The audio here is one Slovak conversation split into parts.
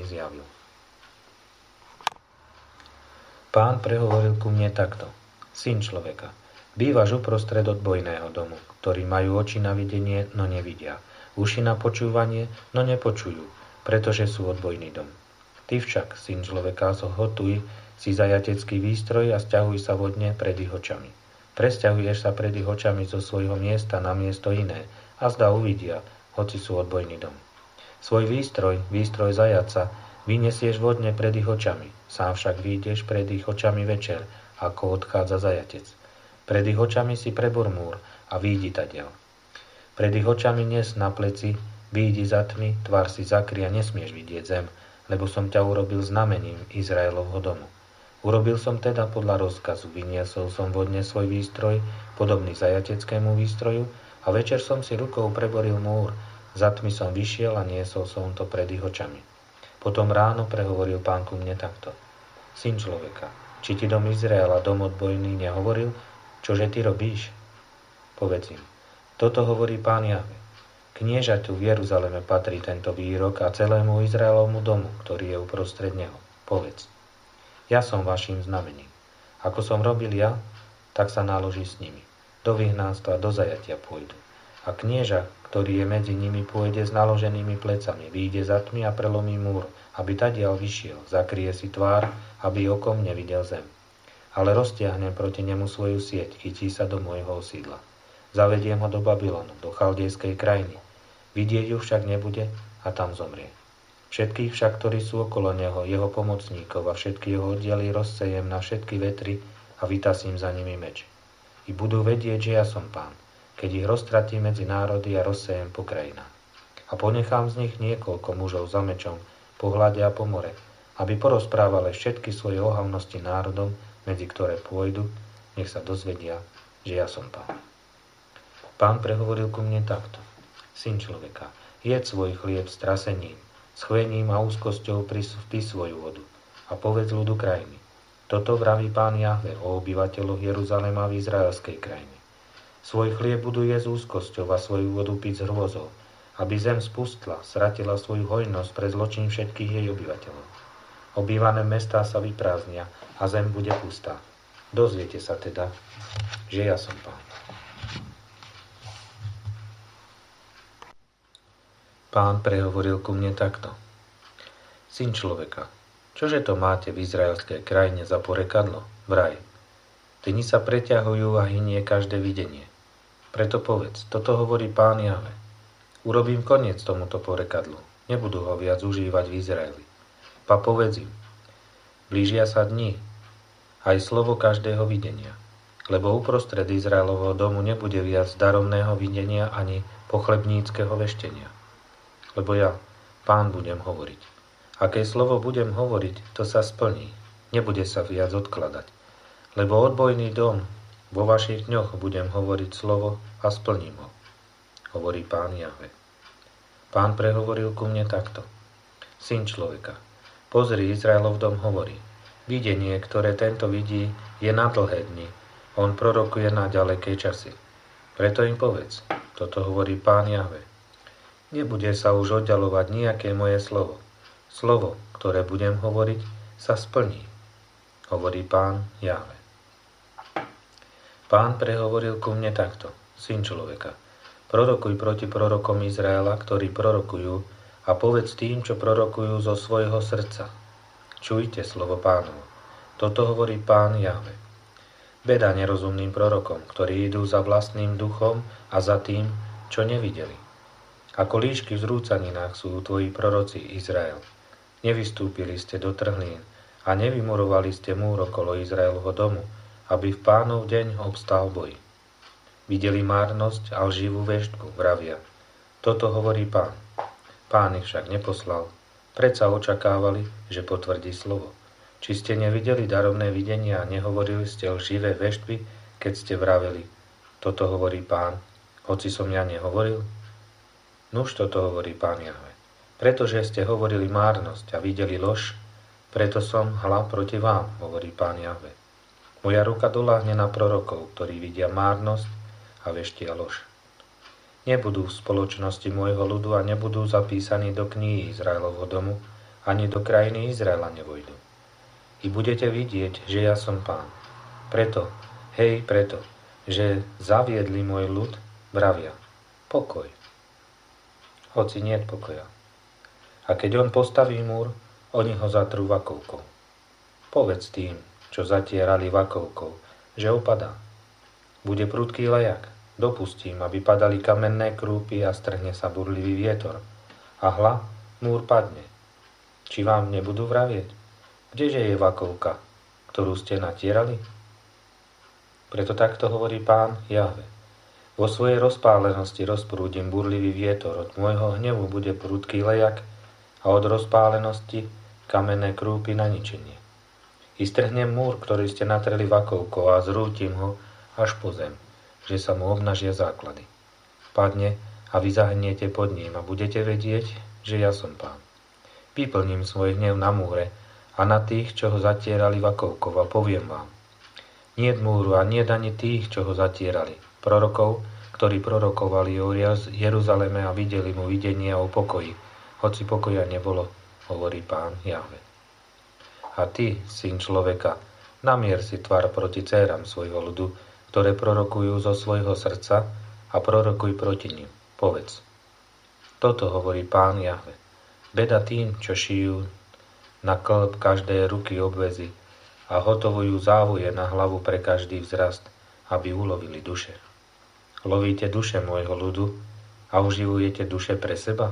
nich zjavil. Pán prehovoril ku mne takto. Syn človeka, bývaš uprostred odbojného domu, ktorí majú oči na videnie, no nevidia. Uši na počúvanie, no nepočujú, pretože sú odbojný dom. Ty však, syn človeka, zhotuj si zajatecký výstroj a sťahuj sa vodne pred ich očami. Presťahuješ sa pred ich očami zo svojho miesta na miesto iné a zdá uvidia, hoci sú odbojný dom. Svoj výstroj zajaca, vyniesieš vodne pred ich očami. Sám však vyjdeš pred ich očami večer, ako odchádza zajatec. Pred ich očami si prebor múr a výjdi tadiaľ. Pred ich očami nes na pleci, výjdi za tmy, tvár si zakry a nesmieš vidieť zem, lebo som ťa urobil znamením Izraelovho domu. Urobil som teda podľa rozkazu, vyniesol som vodne svoj výstroj, podobný zajateckému výstroju, a večer som si rukou preboril múr, za tmy som vyšiel a niesol som to pred ich očami. Potom ráno prehovoril Pán ku mne takto. Syn človeka, či ti dom Izraela, dom odbojný, nehovoril, čože ty robíš? Povedz im, toto hovorí Pán Jahve. Kniežaťu v Jeruzaleme patrí tento výrok a celému Izraelovmu domu, ktorý je uprostred neho. Povedz, ja som vaším znamením. Ako som robil ja, tak sa naloží s nimi. Do vyhnanstva, do zajatia pôjdu. A knieža, ktorý je medzi nimi, pôjde s naloženými plecami, vyjde za tmy a prelomí múr, aby tadiaľ vyšiel, zakrie si tvár, aby okom nevidel zem. Ale roztiahnem proti nemu svoju sieť, chytí sa do môjho osídla. Zavediem ho do Babylonu, do chaldejskej krajiny. Vidieť ju však nebude a tam zomrie. Všetkých však, ktorí sú okolo neho, jeho pomocníkov a všetky jeho oddiely rozsejem na všetky vetry a vytasím za nimi meč. I budú vedieť, že ja som Pán, keď ich roztratím medzi národy a rozsejem po krajinách. A ponechám z nich niekoľko mužov za mečom, po hlade a po more, aby porozprávali všetky svoje ohavnosti národom, medzi ktoré pôjdu, nech sa dozvedia, že ja som Pán. Pán prehovoril ku mne takto. Syn človeka, jedz svoj chlieb s trasením, s chvením a úzkosťou pí svoju vodu a povedz ľudu krajiny. Toto vraví Pán Jahve o obyvateľoch Jeruzalema v izraelskej krajine. Svoj chlieb budú jesť úzkosťou a svoju vodu piť s hrôzou, aby zem spustla, stratila svoju hojnosť pre zločin všetkých jej obyvateľov. Obývané mestá sa vyprázdnia a zem bude pustá. Dozviete sa teda, že ja som Pán. Pán prehovoril ku mne takto. Syn človeka, čože to máte v izraelskej krajine za porekadlo? Vraj. Dni sa preťahujú a hynie každé videnie. Preto povedz, toto hovorí Pán Jahve. Urobím koniec tomuto porekadlu. Nebudú ho viac užívať v Izraeli. Pa povedz im. Blížia sa dni, aj slovo každého videnia. Lebo uprostred Izraelovho domu nebude viac darovného videnia ani pochlebníckeho veštenia. Lebo ja, Pán, budem hovoriť. Aké slovo budem hovoriť, to sa splní. Nebude sa viac odkladať. Lebo odbojný dom, vo vašich dňoch budem hovoriť slovo a splním ho, hovorí Pán Jahve. Pán prehovoril ku mne takto. Syn človeka, pozri, Izraelov dom hovorí. Videnie, ktoré tento vidí, je na dlhé dni. On prorokuje na ďaleké časy. Preto im povedz, toto hovorí Pán Jahve. Nebude sa už oddaľovať nejaké moje slovo. Slovo, ktoré budem hovoriť, sa splní, hovorí Pán Jahve. Pán prehovoril ku mne takto. Syn človeka, prorokuj proti prorokom Izraela, ktorí prorokujú, a povedz tým, čo prorokujú zo svojho srdca. Čujte slovo Pánovo. Toto hovorí Pán Jahve. Beda nerozumným prorokom, ktorí idú za vlastným duchom a za tým, čo nevideli. Ako líšky v zrúcaninách sú tvoji proroci Izrael. Nevystúpili ste do trhlín a nevymurovali ste múr okolo Izraelovho domu, aby v Pánov deň obstál boj. Videli márnosť a lživú veštbu, vravia. Toto hovorí Pán. Pán ich však neposlal. Predsa očakávali, že potvrdí slovo. Či ste nevideli darovné videnia a nehovorili ste lživé veštby, keď ste vraveli. Toto hovorí Pán, hoci som ja nehovoril? Nuž toto hovorí Pán Jahve. Pretože ste hovorili márnosť a videli lož, preto som hla proti vám, hovorí Pán Jahve. Moja ruka doľahne na prorokov, ktorí vidia márnosť a veštia lož. Nebudú v spoločnosti môjho ľudu a nebudú zapísaní do knihy Izraelovho domu, ani do krajiny Izraela nevojdu. I budete vidieť, že ja som Pán. Preto, že zaviedli môj ľud, vravia, pokoj. Hoci niet pokoja. A keď on postaví múr, oni ho zatrú vakovkou. Povedz tým, čo zatierali vakovkou, že opadá. Bude prudký lejak. Dopustím, aby padali kamenné krúpy a strhne sa burlivý vietor. A hľa, múr padne. Či vám nebudú vravieť? Kdeže je vakovka, ktorú ste natierali? Preto takto hovorí Pán Jahve. Vo svojej rozpálenosti rozprúdim burlivý vietor, od môjho hnevu bude prudký lejak a od rozpálenosti kamenné krúpy na ničenie. I strhnem múr, ktorý ste natreli vakovkou a zrútim ho až po zem, že sa mu obnažia základy. Padne a vy zahnete pod ním a budete vedieť, že ja som Pán. Vyplním svoj hnev na múre a na tých, čo ho zatierali vakovkou a poviem vám. Niet múru a niet ani tých, čo ho zatierali, prorokov, ktorí prorokovali o Jeruzaleme a videli mu videnia o pokoji, hoci pokoja nebolo, hovorí Pán Jahve. A ty, syn človeka, namier si tvar proti dcéram svojho ľudu, ktoré prorokujú zo svojho srdca a prorokuj proti nim. Povedz. Toto hovorí Pán Jahve. Beda tým, čo šijú na klb každej ruky obväzy a hotovujú závoje na hlavu pre každý vzrast, aby ulovili duše. Lovíte duše môjho ľudu a uživujete duše pre seba?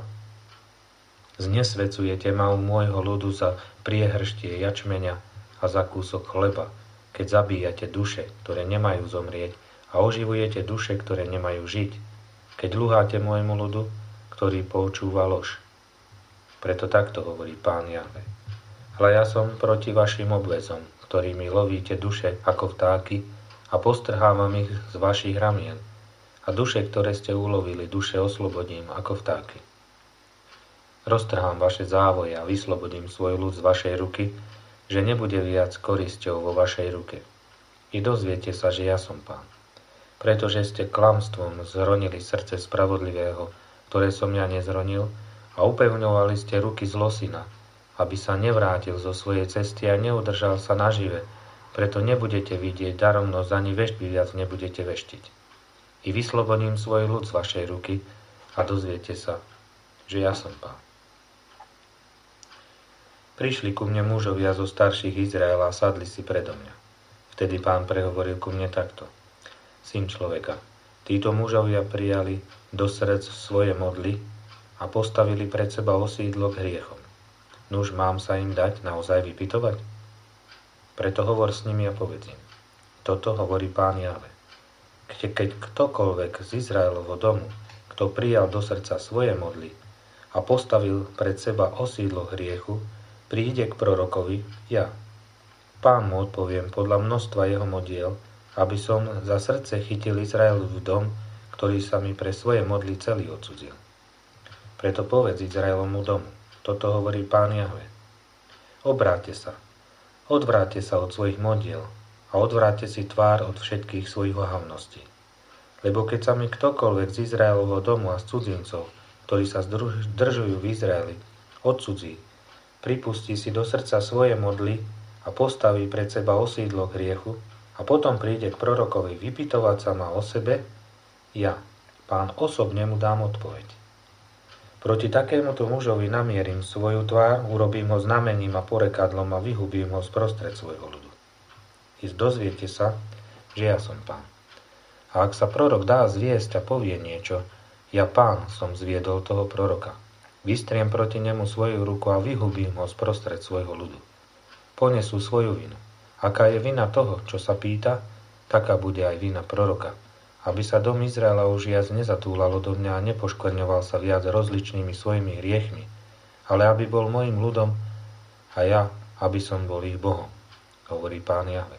Znesvecujete ma u môjho ľudu za priehrštie jačmeňa a za kúsok chleba, keď zabíjate duše, ktoré nemajú zomrieť a oživujete duše, ktoré nemajú žiť, keď ľuháte môjmu ľudu, ktorý počúva lož. Preto takto hovorí Pán Jahve. Hľa ja som proti vašim obväzom, ktorými lovíte duše ako vtáky a postrhávam ich z vašich ramien. A duše, ktoré ste ulovili, duše oslobodím ako vtáky. Roztrhám vaše závoje a vyslobodím svoj ľud z vašej ruky, že nebude viac korisťou vo vašej ruke. I dozviete sa, že ja som Pán. Pretože ste klamstvom zhronili srdce spravodlivého, ktoré som ja nezhronil, a upevňovali ste ruky zlosina, aby sa nevrátil zo svojej cesty a neudržal sa nažive, preto nebudete vidieť daromnosť, ani veštby viac nebudete veštiť. I vyslobodím svoj ľud z vašej ruky a dozviete sa, že ja som Pán. Prišli ku mne mužovia zo starších Izraela a sadli si predo mňa. Vtedy Pán prehovoril ku mne takto. Syn človeka, títo mužovia prijali do srdc svoje modly a postavili pred seba osídlo k hriechom. Nuž mám sa im dať naozaj vypytovať? Preto hovor s nimi a povedz im. Toto hovorí Pán Jahve. Keď ktokoľvek z Izraelovho domu, kto prijal do srdca svoje modly a postavil pred seba osídlo hriechu, príde k prorokovi, ja. Pán mu odpoviem podľa množstva jeho modiel, aby som za srdce chytil Izraelov dom, ktorý sa mi pre svoje modly celý odcudzil. Preto povedz Izraelovmu domu, toto hovorí Pán Jahve. Obráťte sa, odvráťte sa od svojich modiel a odvráťte si tvár od všetkých svojich ohavností. Lebo keď sa mi ktokoľvek z Izraelovho domu a z cudzincov, ktorí sa zdržujú v Izraeli, odcudzí, pripustí si do srdca svoje modly a postaví pred seba osídlo k hriechu a potom príde k prorokovi vypytovať sa ma o sebe, ja, Pán, osobne mu dám odpoveď. Proti takémuto mužovi namierim svoju tvár, urobím ho znamením a porekadlom a vyhubím ho sprostred svojho ľudu. I dozviete sa, že ja som Pán. A ak sa prorok dá zviesť a povie niečo, ja Pán som zviedol toho proroka. Vystriem proti nemu svoju ruku a vyhubím ho sprostred svojho ľudu. Ponesú svoju vinu. Aká je vina toho, čo sa pýta, taká bude aj vina proroka. Aby sa dom Izraela už viac nezatúlalo do mňa a nepoškvrňoval sa viac rozličnými svojimi hriechmi, ale aby bol mojim ľudom a ja, aby som bol ich Bohom, hovorí Pán Jahve.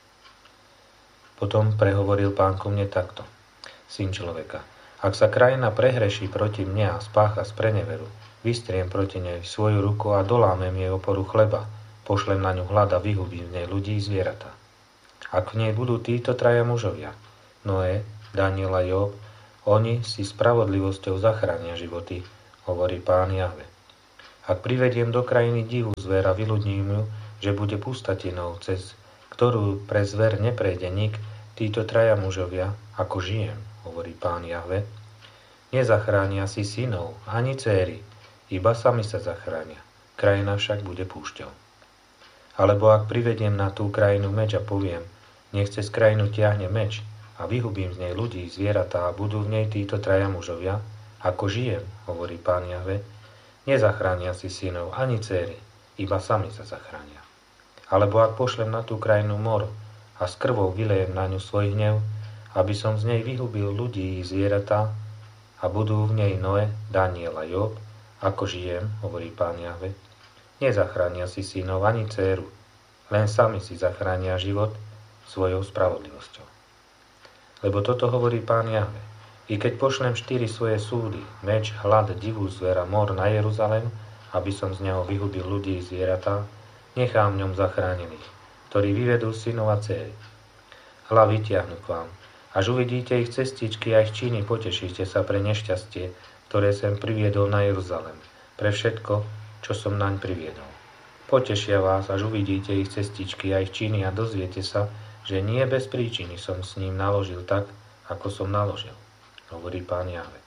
Potom prehovoril Pán ku mne takto. Syn človeka, ak sa krajina prehreší proti mne a spácha spreneveru, vystriem proti nej svoju ruku a dolámem jej oporu chleba, pošlem na ňu hlad a vyhubím v nej ľudí i zvieratá. Ak v nej budú títo traja mužovia, Noé, Daniel a Job, oni si spravodlivosťou zachránia životy, hovorí Pán Jahve. Ak privediem do krajiny divú zver a vyľudním ju, že bude pustatinou, cez ktorú pre zver neprejde nik, títo traja mužovia, ako žijem, hovorí Pán Jahve, nezachránia si synov ani céry, iba sami sa zachránia. Krajina však bude púšťou. Alebo ak privediem na tú krajinu meč a poviem, nech cez krajinu tiahne meč a vyhubím z nej ľudí, zvieratá a budú v nej títo traja mužovia, ako žijem, hovorí Pán Jahve, nezachránia si synov ani céry, iba sami sa zachránia. Alebo ak pošlem na tú krajinu mor a s krvou vylejem na ňu svoj hnev, aby som z nej vyhubil ľudí i zvieratá a budú v nej Noe, Daniel a Job, ako žijem, hovorí Pán Jahve, nezachránia si synov ani dcéru, len sami si zachránia život svojou spravodlivosťou. Lebo toto hovorí Pán Jahve, i keď pošlem 4 svoje súdy, meč, hlad, divú zver a mor na Jeruzalém, aby som z neho vyhubil ľudí i zvieratá, nechám v ňom zachránených, ktorí vyvedú synov a dcéry. Hla vytiahnu k vám, až uvidíte ich cestičky a ich činy, potešíte sa pre nešťastie, ktoré som priviedol na Jeruzalém, pre všetko, čo som naň priviedol. Potešia vás, až uvidíte ich cestičky a ich činy a dozviete sa, že nie bez príčiny som s ním naložil tak, ako som naložil, hovorí Pán Jahve.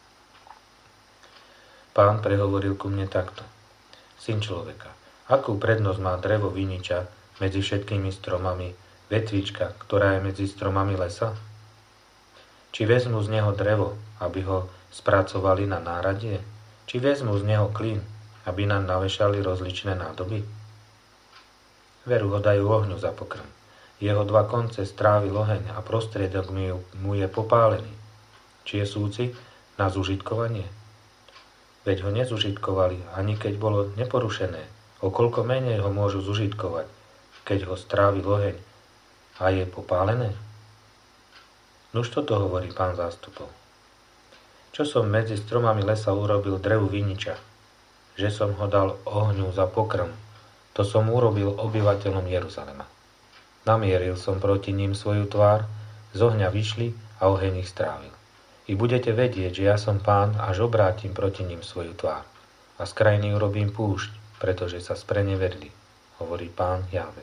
Pán prehovoril ku mne takto. Syn človeka, akú prednosť má drevo viniča medzi všetkými stromami, vetvička, ktorá je medzi stromami lesa? Či vezmu z neho drevo, aby ho spracovali na náradie? Či vezmu z neho klin, aby nám navešali rozličné nádoby? Veru ho dajú ohňu za pokrm. Jeho 2 konce strávil oheň a prostriedok mu je popálený. Či je súci na zužitkovanie? Veď ho nezužitkovali, ani keď bolo neporušené. O koľko menej ho môžu zužitkovať, keď ho strávil oheň a je popálené? Nuž toto hovorí Pán zástupov. Čo som medzi stromami lesa urobil drevu viniča, že som ho dal ohňu za pokrm, to som urobil obyvateľom Jeruzalema. Namieril som proti ním svoju tvár, z ohňa vyšli a oheň ich strávil. I budete vedieť, že ja som Pán, až obrátim proti ním svoju tvár. A z krajiny urobím púšť, pretože sa spreneverili, hovorí Pán Jahve.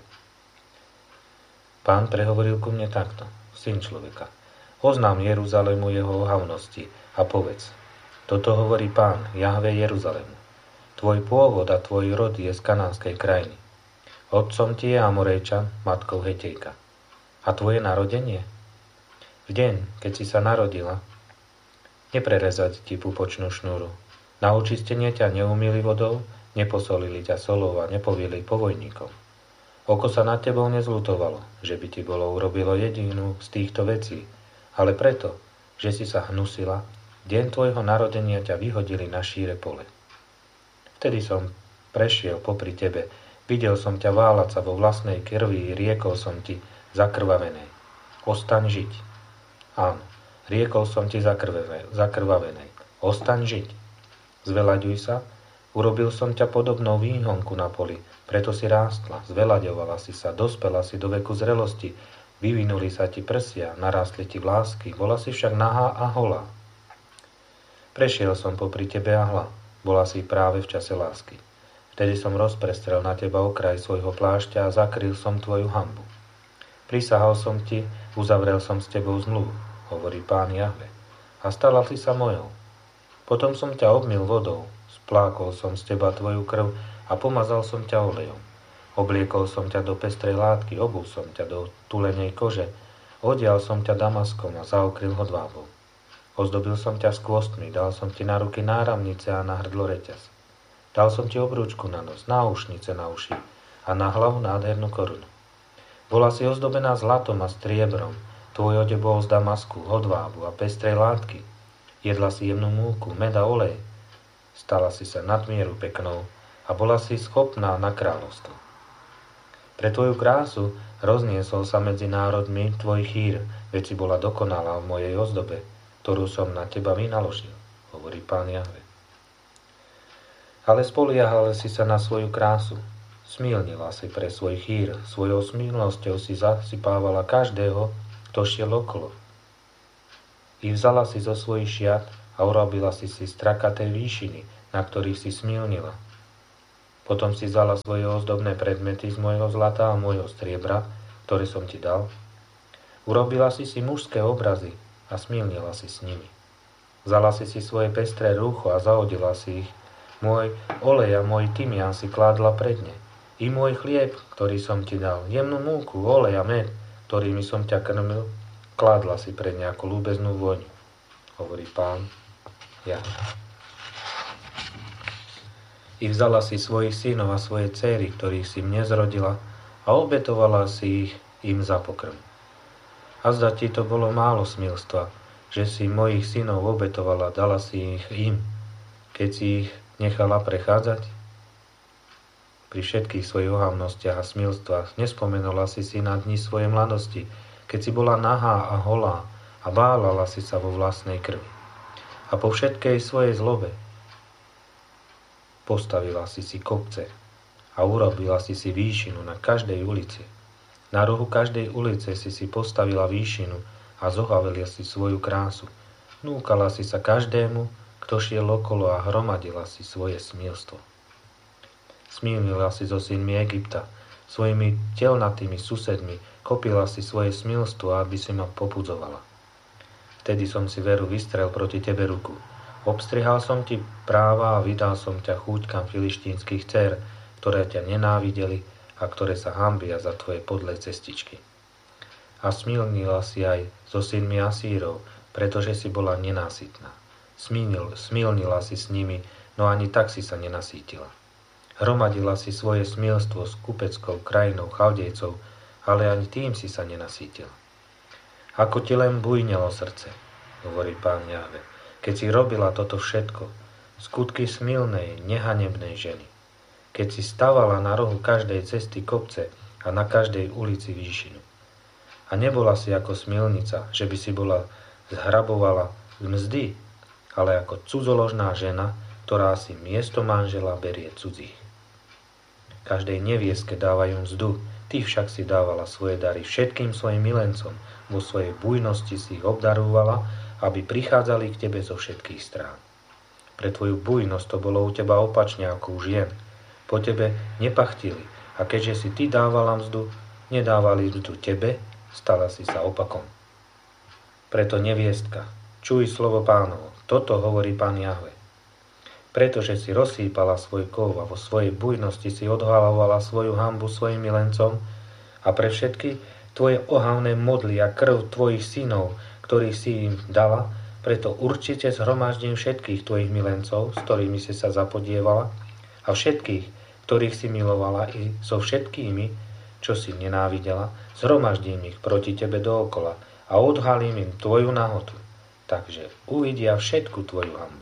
Pán prehovoril ku mne takto. Syn človeka, oznám Jeruzalému jeho ohavnosti a povedz. Toto hovorí Pán, Jahve Jeruzalému. Tvoj pôvod a tvoj rod je z kanánskej krajiny. Otcom ti je Amorejčan, matkou Hetejka. A tvoje narodenie? V deň, keď si sa narodila, neprerezať ti pupočnú šnúru. Na očistenie ťa neumýli vodou, neposolili ťa solou a nepovili povojníkom. Oko sa nad tebou nezľutovalo, že by ti bolo urobilo jedinú z týchto vecí, ale preto, že si sa hnusila, deň tvojho narodenia ťa vyhodili na šíre pole. Vtedy som prešiel popri tebe, videl som ťa váľať sa vo vlastnej krvi, riekol som ti zakrvavenej. Ostaň žiť. Áno, riekol som ti zakrvavenej. Ostaň žiť. Zvelaďuj sa, urobil som ťa podobnou výhonku na poli, preto si rástla, zvelaďovala si sa, dospela si do veku zrelosti, vyvinuli sa ti prsia, narástli ti vlásky, bola si však nahá a holá. Prešiel som popri tebe a hla, bola si práve v čase lásky. Vtedy som rozprestrel na teba okraj svojho plášťa a zakryl som tvoju hanbu. Prisahal som ti, uzavrel som s tebou zmluvu, hovorí Pán Jahve, a stala si sa mojou. Potom som ťa obmyl vodou, splákol som z teba tvoju krv a pomazal som ťa olejom. Obliekol som ťa do pestrej látky, obul som ťa do tulenej kože, odial som ťa damaskom a zaokryl hodvábou. Ozdobil som ťa skvostmi, dal som ti na ruky náramnice a na hrdlo reťaz. Dal som ti obrúčku na nos, náušnice na uši a na hlavu nádhernú korunu. Bola si ozdobená zlatom a striebrom, tvoj odev bol z damasku, hodvábu a pestrej látky. Jedla si jemnú múku, med a olej. Stala si sa nadmieru peknou a bola si schopná na kráľovstvo. Pre tvoju krásu rozniesol sa medzi národmi tvoj chýr, veď si bola dokonalá v mojej ozdobe, ktorú som na teba vynaložil, hovorí Pán Jahve. Ale spoliehal si sa na svoju krásu. Smilnila si pre svoj chýr, svojou smilnosťou si zasypávala každého, kto šiel okolo. I vzala si zo svojich šiat a urobila si strakaté výšiny, na ktorých si smilnila. Potom si vzala svoje ozdobné predmety z môjho zlata a môjho striebra, ktoré som ti dal. Urobila si mužské obrazy a smilnila si s nimi. Vzala si svoje pestré rúcho a zahodila si ich. Môj olej a môj tymián si kládla pred ne. I môj chlieb, ktorý som ti dal, jemnú múku, olej a med, ktorými som ťa krmil, kládla si pred ne ako ľúbeznú vôňu, hovorí Pán Jahve. I vzala si svojich synov a svoje céry, ktorých si mne zrodila, a obetovala si ich im za pokrm. A zda ti to bolo málo smilstva, že si mojich synov obetovala, dala si ich im, keď si ich nechala prechádzať? Pri všetkých svojich ohavnostiach a smilstvách nespomenula si na dni svojej mladosti, keď si bola nahá a holá a bálala si sa vo vlastnej krvi. A po všetkej svojej zlobe postavila si kopce a urobila si výšinu na každej ulici. Na rohu každej ulice si postavila výšinu a zohavila si svoju krásu. Núkala si sa každému, kto šiel okolo, a hromadila si svoje smilstvo. Smilnila si so synmi Egypta, svojimi telnatými susedmi, kopila si svoje smilstvo, aby si ma popudzovala. Vtedy som si veru vystrel proti tebe ruku. Obstrihal som ti práva a vydal som ťa chúťkam filištínskych dcér, ktoré ťa nenávideli a ktoré sa hanbia za tvoje podlé cestičky. A smilnila si aj so synmi Asírov, pretože si bola nenásytná. Smilnila si s nimi, no ani tak si sa nenasítila. Hromadila si svoje smilstvo s kupeckou krajinou Chaldejcov, ale ani tým si sa nenasítila. Ako ti len bujnelo srdce, hovorí Pán Jahve, keď si robila toto všetko, skutky smilnej, nehanebnej ženy. Keď si stavala na rohu každej cesty kopce a na každej ulici výšinu. A nebola si ako smilnica, že by si bola zhrabovala z mzdy, ale ako cudzoložná žena, ktorá si miesto manžela berie cudzích. Každej nevieske dávajú mzdu, ty však si dávala svoje dary všetkým svojim milencom, vo svojej bujnosti si ich obdarovala, aby prichádzali k tebe zo všetkých strán. Pre tvoju bujnosť to bolo u teba opačne ako u žien. Po tebe nepachtili, a keďže si ty dávala mzdu, nedávali mzdu tebe, stala si sa opakom. Preto neviestka, čuj slovo Pánovo, toto hovorí Pán Jahve. Pretože si rozsýpala svoj kov a vo svojej bujnosti si odhalovala svoju hanbu svojim milencom a pre všetky tvoje ohavné modly a krv tvojich synov, ktorých si im dala, preto určite zhromaždím všetkých tvojich milencov, s ktorými si sa zapodievala, a všetkých, ktorých si milovala, i so všetkými, čo si nenávidela, zhromaždím ich proti tebe dookola a odhalím im tvoju nahotu, takže uvidia všetku tvoju hanbu.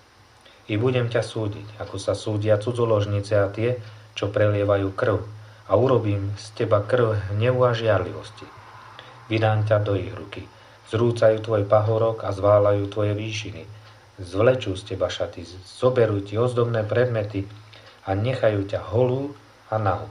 I budem ťa súdiť, ako sa súdia cudzoložnice a tie, čo prelievajú krv, a urobím z teba krv hnevu a žiarlivosti. Vydám ťa do ich ruky, zrúcajú tvoj pahorok a zválajú tvoje výšiny, zvlečú z teba šaty, zoberú ti ozdobné predmety a nechajú ťa holú a nahú.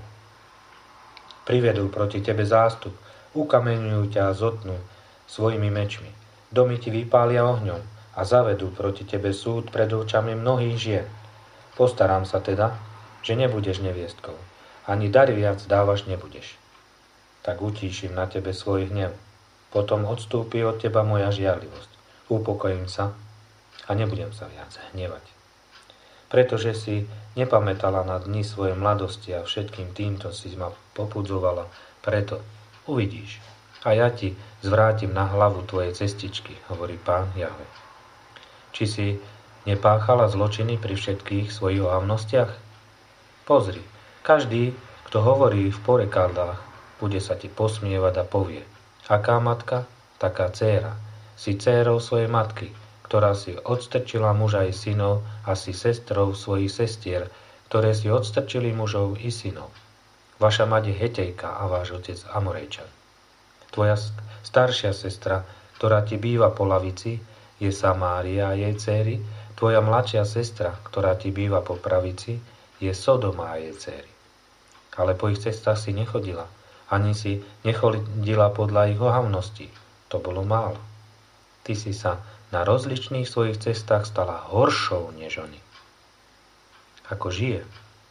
Privedú proti tebe zástup, ukameňujú ťa a zotnú svojimi mečmi, domy ti vypália ohňom a zavedú proti tebe súd pred očami mnohých žien. Postarám sa teda, že nebudeš neviestkou, ani dary viac dávaš nebudeš. Tak utíšim na tebe svoj hnev, potom odstúpi od teba moja žiarlivosť, upokojím sa a nebudem sa viac hnevať. Pretože si nepamätala na dni svojej mladosti a všetkým týmto si ma popudzovala, preto uvidíš a ja ti zvrátim na hlavu tvojej cestičky, hovorí Pán Jahve. Či si nepáchala zločiny pri všetkých svojich ohavnostiach? Pozri, každý, kto hovorí v porekadlách, bude sa ti posmievať a povie: aká matka, taká dcéra. Si dcérou svojej matky, ktorá si odstrčila muža i synov, a si sestrou svojich sestier, ktoré si odstrčili mužov i synov. Vaša mať je Hetejka a váš otec Amorejčan. Tvoja staršia sestra, ktorá ti býva po lavici, je Samária a jej dcéry, tvoja mladšia sestra, ktorá ti býva po pravici, je Sodoma a jej dcéry. Ale po ich cestách si nechodila, ani si nechodila podľa ich ohavností. To bolo málo. Ty si sa na rozličných svojich cestách stala horšou než oni. Ako žije,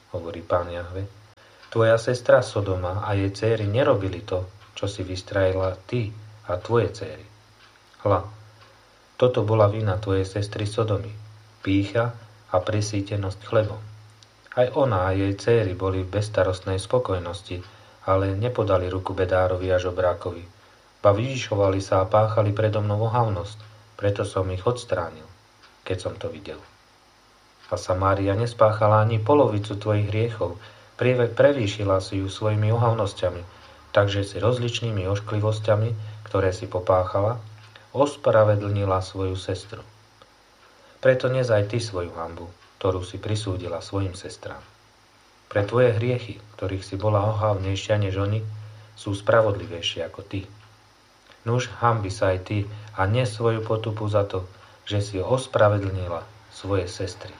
hovorí Pán Jahve. Tvoja sestra Sodoma a jej céry nerobili to, čo si vystrajila ty a tvoje céry. Hľa, toto bola vina tvojej sestry Sodomy, pýcha a presýtenosť chlebom. Aj ona a jej céry boli v bezstarostnej spokojnosti, ale nepodali ruku bedárovi a žobrákovi, ba vyvyšovali sa a páchali predo mnou ohavnosť, preto som ich odstránil, keď som to videl. A Samária nespáchala ani polovicu tvojich hriechov, prevýšila si ju svojimi ohavnosťami, takže si rozličnými ošklivosťami, ktoré si popáchala, ospravedlnila svoju sestru. Preto nezaj ty svoju hanbu, ktorú si prisúdila svojim sestrám. Pre tvoje hriechy, ktorých si bola ohavnejšia než oni, sú spravodlivejšie ako ty. Nuž hanbi sa aj ty a nie svoju potupu za to, že si ospravedlnila svoje sestry.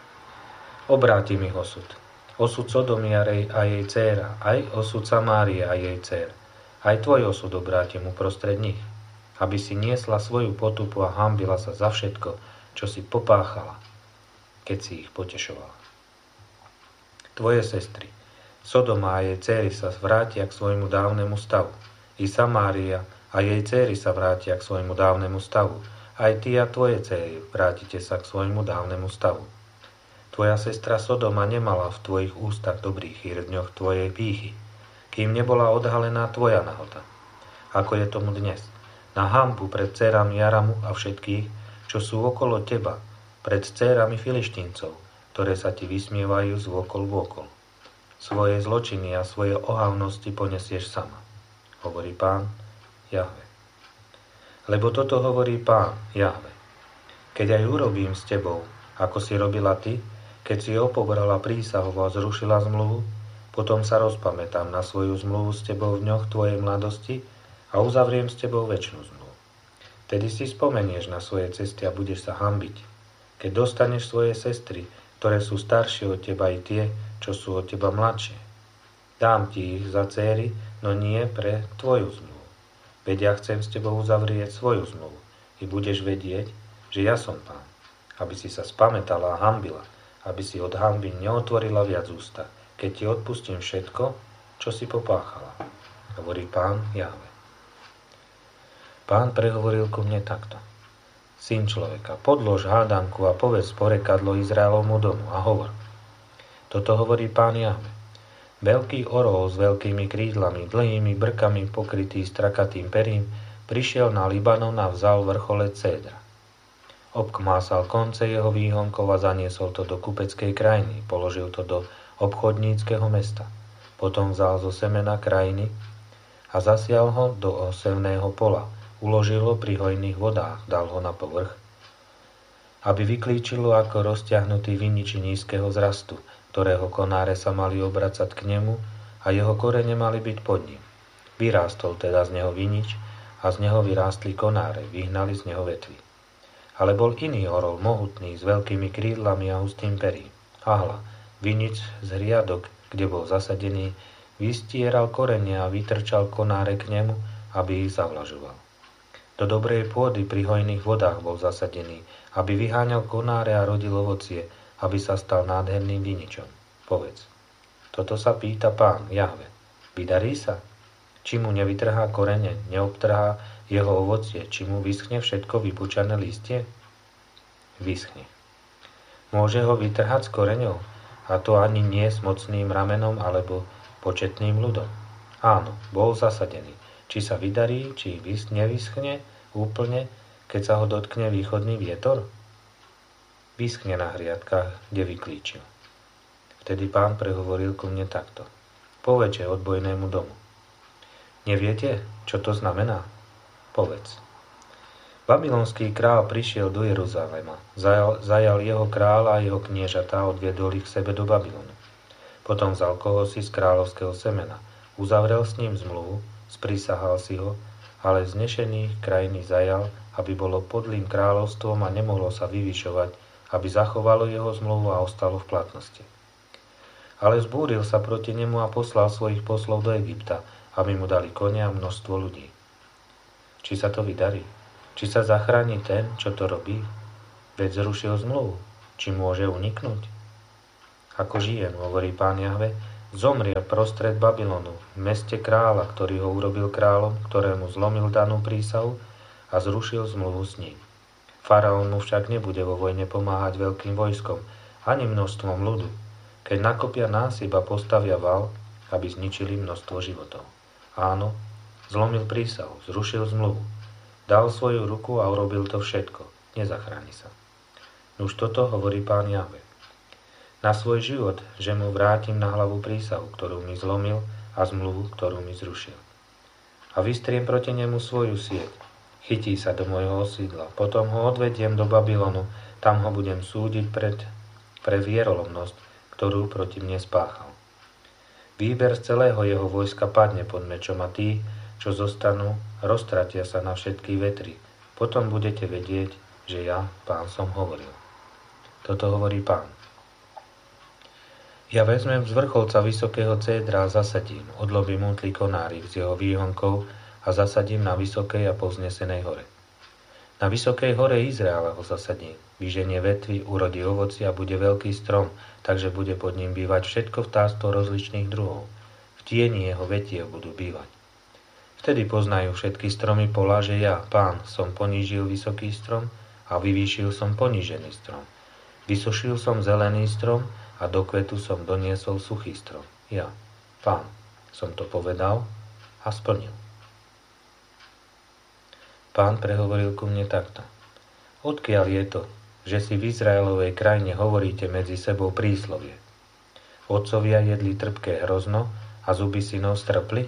Obrátim ich osud. Osud Sodomy a jej dcéra, aj osud Samárie a jej dcér. Aj tvoj osud obrátim uprostred nich, aby si niesla svoju potupu a hanbila sa za všetko, čo si popáchala, keď si ich potešovala. Tvoje sestry, Sodoma a jej dcéry sa vrátia k svojmu dávnemu stavu. I Samária a jej dcéry sa vrátia k svojmu dávnemu stavu. Aj ty a tvoje dcéry vrátite sa k svojmu dávnemu stavu. Tvoja sestra Sodoma nemala v tvojich ústach dobrých chýr v dňoch tvojej pýchy, kým nebola odhalená tvoja nahota. Ako je tomu dnes, na hanbu pred dcérami Jaramu a všetkých, čo sú okolo teba, pred dcérami Filištíncov, ktoré sa ti vysmievajú z vôkol vôkol. Svoje zločiny a svoje ohavnosti ponesieš sama, hovorí Pán Jahve. Lebo toto hovorí Pán Jahve. Keď aj urobím s tebou, ako si robila ty, keď si opovrala prísahu a zrušila zmluvu, potom sa rozpamätám na svoju zmluvu s tebou v dňoch tvojej mladosti a uzavriem s tebou večnú zmluvu. Tedy si spomenieš na svoje cesty a budeš sa hanbiť, keď dostaneš svoje sestry, ktoré sú staršie od teba i tie, čo sú od teba mladšie. Dám ti ich za céry, no nie pre tvoju zmluvu. Veď ja chcem s tebou uzavrieť svoju zmluvu i budeš vedieť, že ja som Pán, aby si sa spamätala a hanbila, aby si od hanby neotvorila viac ústa, keď ti odpustím všetko, čo si popáchala, hovorí Pán Jahve. Pán prehovoril ku mne takto. Syn človeka, podlož hádanku a povedz porekadlo Izraelovmu domu a hovor. Toto hovorí Pán Jahve. Veľký orol s veľkými krídlami, dlhými brkami pokrytý strakatým perím, prišiel na Libanon a vzal vrchole cédra. Obkmásal konce jeho výhonkov a zaniesol to do kupeckej krajiny, položil to do obchodníckeho mesta. Potom vzal zo semena krajiny a zasial ho do osevného pola, uložil ho pri hojných vodách, dal ho na povrch, aby vyklíčilo ako rozťahnutý vinič nízkeho vzrastu, ktorého konáre sa mali obracať k nemu a jeho korene mali byť pod ním. Vyrástol teda z neho vinič a z neho vyrástli konáre, vyhnali z neho vetvy. Ale bol iný orol, mohutný, s veľkými krídlami a hustým perím. Hahla, vinič z hriadok, kde bol zasadený, vystieral korene a vytrčal konáre k nemu, aby ich zavlažoval. Do dobrej pôdy pri hojných vodách bol zasadený, aby vyháňal konáre a rodil ovocie, aby sa stal nádherným viničom. Povedz, toto sa pýta Pán Jahve. Vydarí sa? Či mu nevytrhá korene, neobtrhá jeho ovocie, či mu vyschne všetko vypučané listie? Vyschne. Môže ho vytrhať s koreňou, a to ani nie s mocným ramenom alebo početným ľudom. Áno, bol zasadený. Či sa vydarí, či nevyschne úplne, keď sa ho dotkne východný vietor? Vyschne na hriadkách, kde vyklíčil. Vtedy Pán prehovoril ku mne takto. Povedže odbojnému domu. Neviete, čo to znamená? Povedz. Babylonský král prišiel do Jeruzalema, zajal jeho kráľa a jeho kniežatá, odviedol ich k sebe do Babylonu. Potom vzal kohosi z kráľovského semena, uzavrel s ním zmluvu, sprisahal si ho, ale znešený krajiny zajal, aby bolo podlým kráľovstvom a nemohlo sa vyvyšovať, aby zachovalo jeho zmluvu a ostalo v platnosti. Ale zbúril sa proti nemu a poslal svojich poslov do Egypta, aby mu dali konia a množstvo ľudí. Či sa to vydarí? Či sa zachráni ten, čo to robí? Veď zrušil zmluvu. Či môže uniknúť? Ako žijem, hovorí Pán Jahve, zomrie prostred Babylonu, v meste kráľa, ktorý ho urobil kráľom, ktorému zlomil danú prísahu a zrušil zmluvu s ním. Faraón mu však nebude vo vojne pomáhať veľkým vojskom, ani množstvom ľudu, keď nakopia násyp a postavia val, aby zničili množstvo životov. Áno, zlomil prísahu, zrušil zmluvu, dal svoju ruku a urobil to všetko, nezachráni sa. Už toto hovorí Pán Jahve. Na svoj život, že mu vrátim na hlavu prísahu, ktorú mi zlomil, a zmluvu, ktorú mi zrušil. A vystriem proti nemu svoju sieť. Chytí sa do môjho osídla. Potom ho odvediem do Babylonu. Tam ho budem súdiť pre vierolomnosť, ktorú proti mne spáchal. Výber z celého jeho vojska padne pod mečom a tí, čo zostanú, roztratia sa na všetky vetry. Potom budete vedieť, že ja, Pán, som hovoril. Toto hovorí Pán. Ja vezmem z vrcholca vysokého cédra a zasadím, odlobím útly konárik z jeho výhonkov a zasadím na vysokej a povznesenej hore. Na vysokej hore Izraela ho zasadím, vyženie vetvy, urodí ovoci a bude veľký strom, takže bude pod ním bývať všetko vtáctvo rozličných druhov. V tieni jeho vetiev budú bývať. Vtedy poznajú všetky stromy pola, že ja, Pán, som ponížil vysoký strom a vyvýšil som ponížený strom. Vysušil som zelený strom a do kvetu som doniesol suchý strom. Ja, Pán, som to povedal a splnil. Pán prehovoril ku mne takto. Odkiaľ je to, že si v Izraelovej krajine hovoríte medzi sebou príslovie? Otcovia jedli trpké hrozno a zuby synov strpli?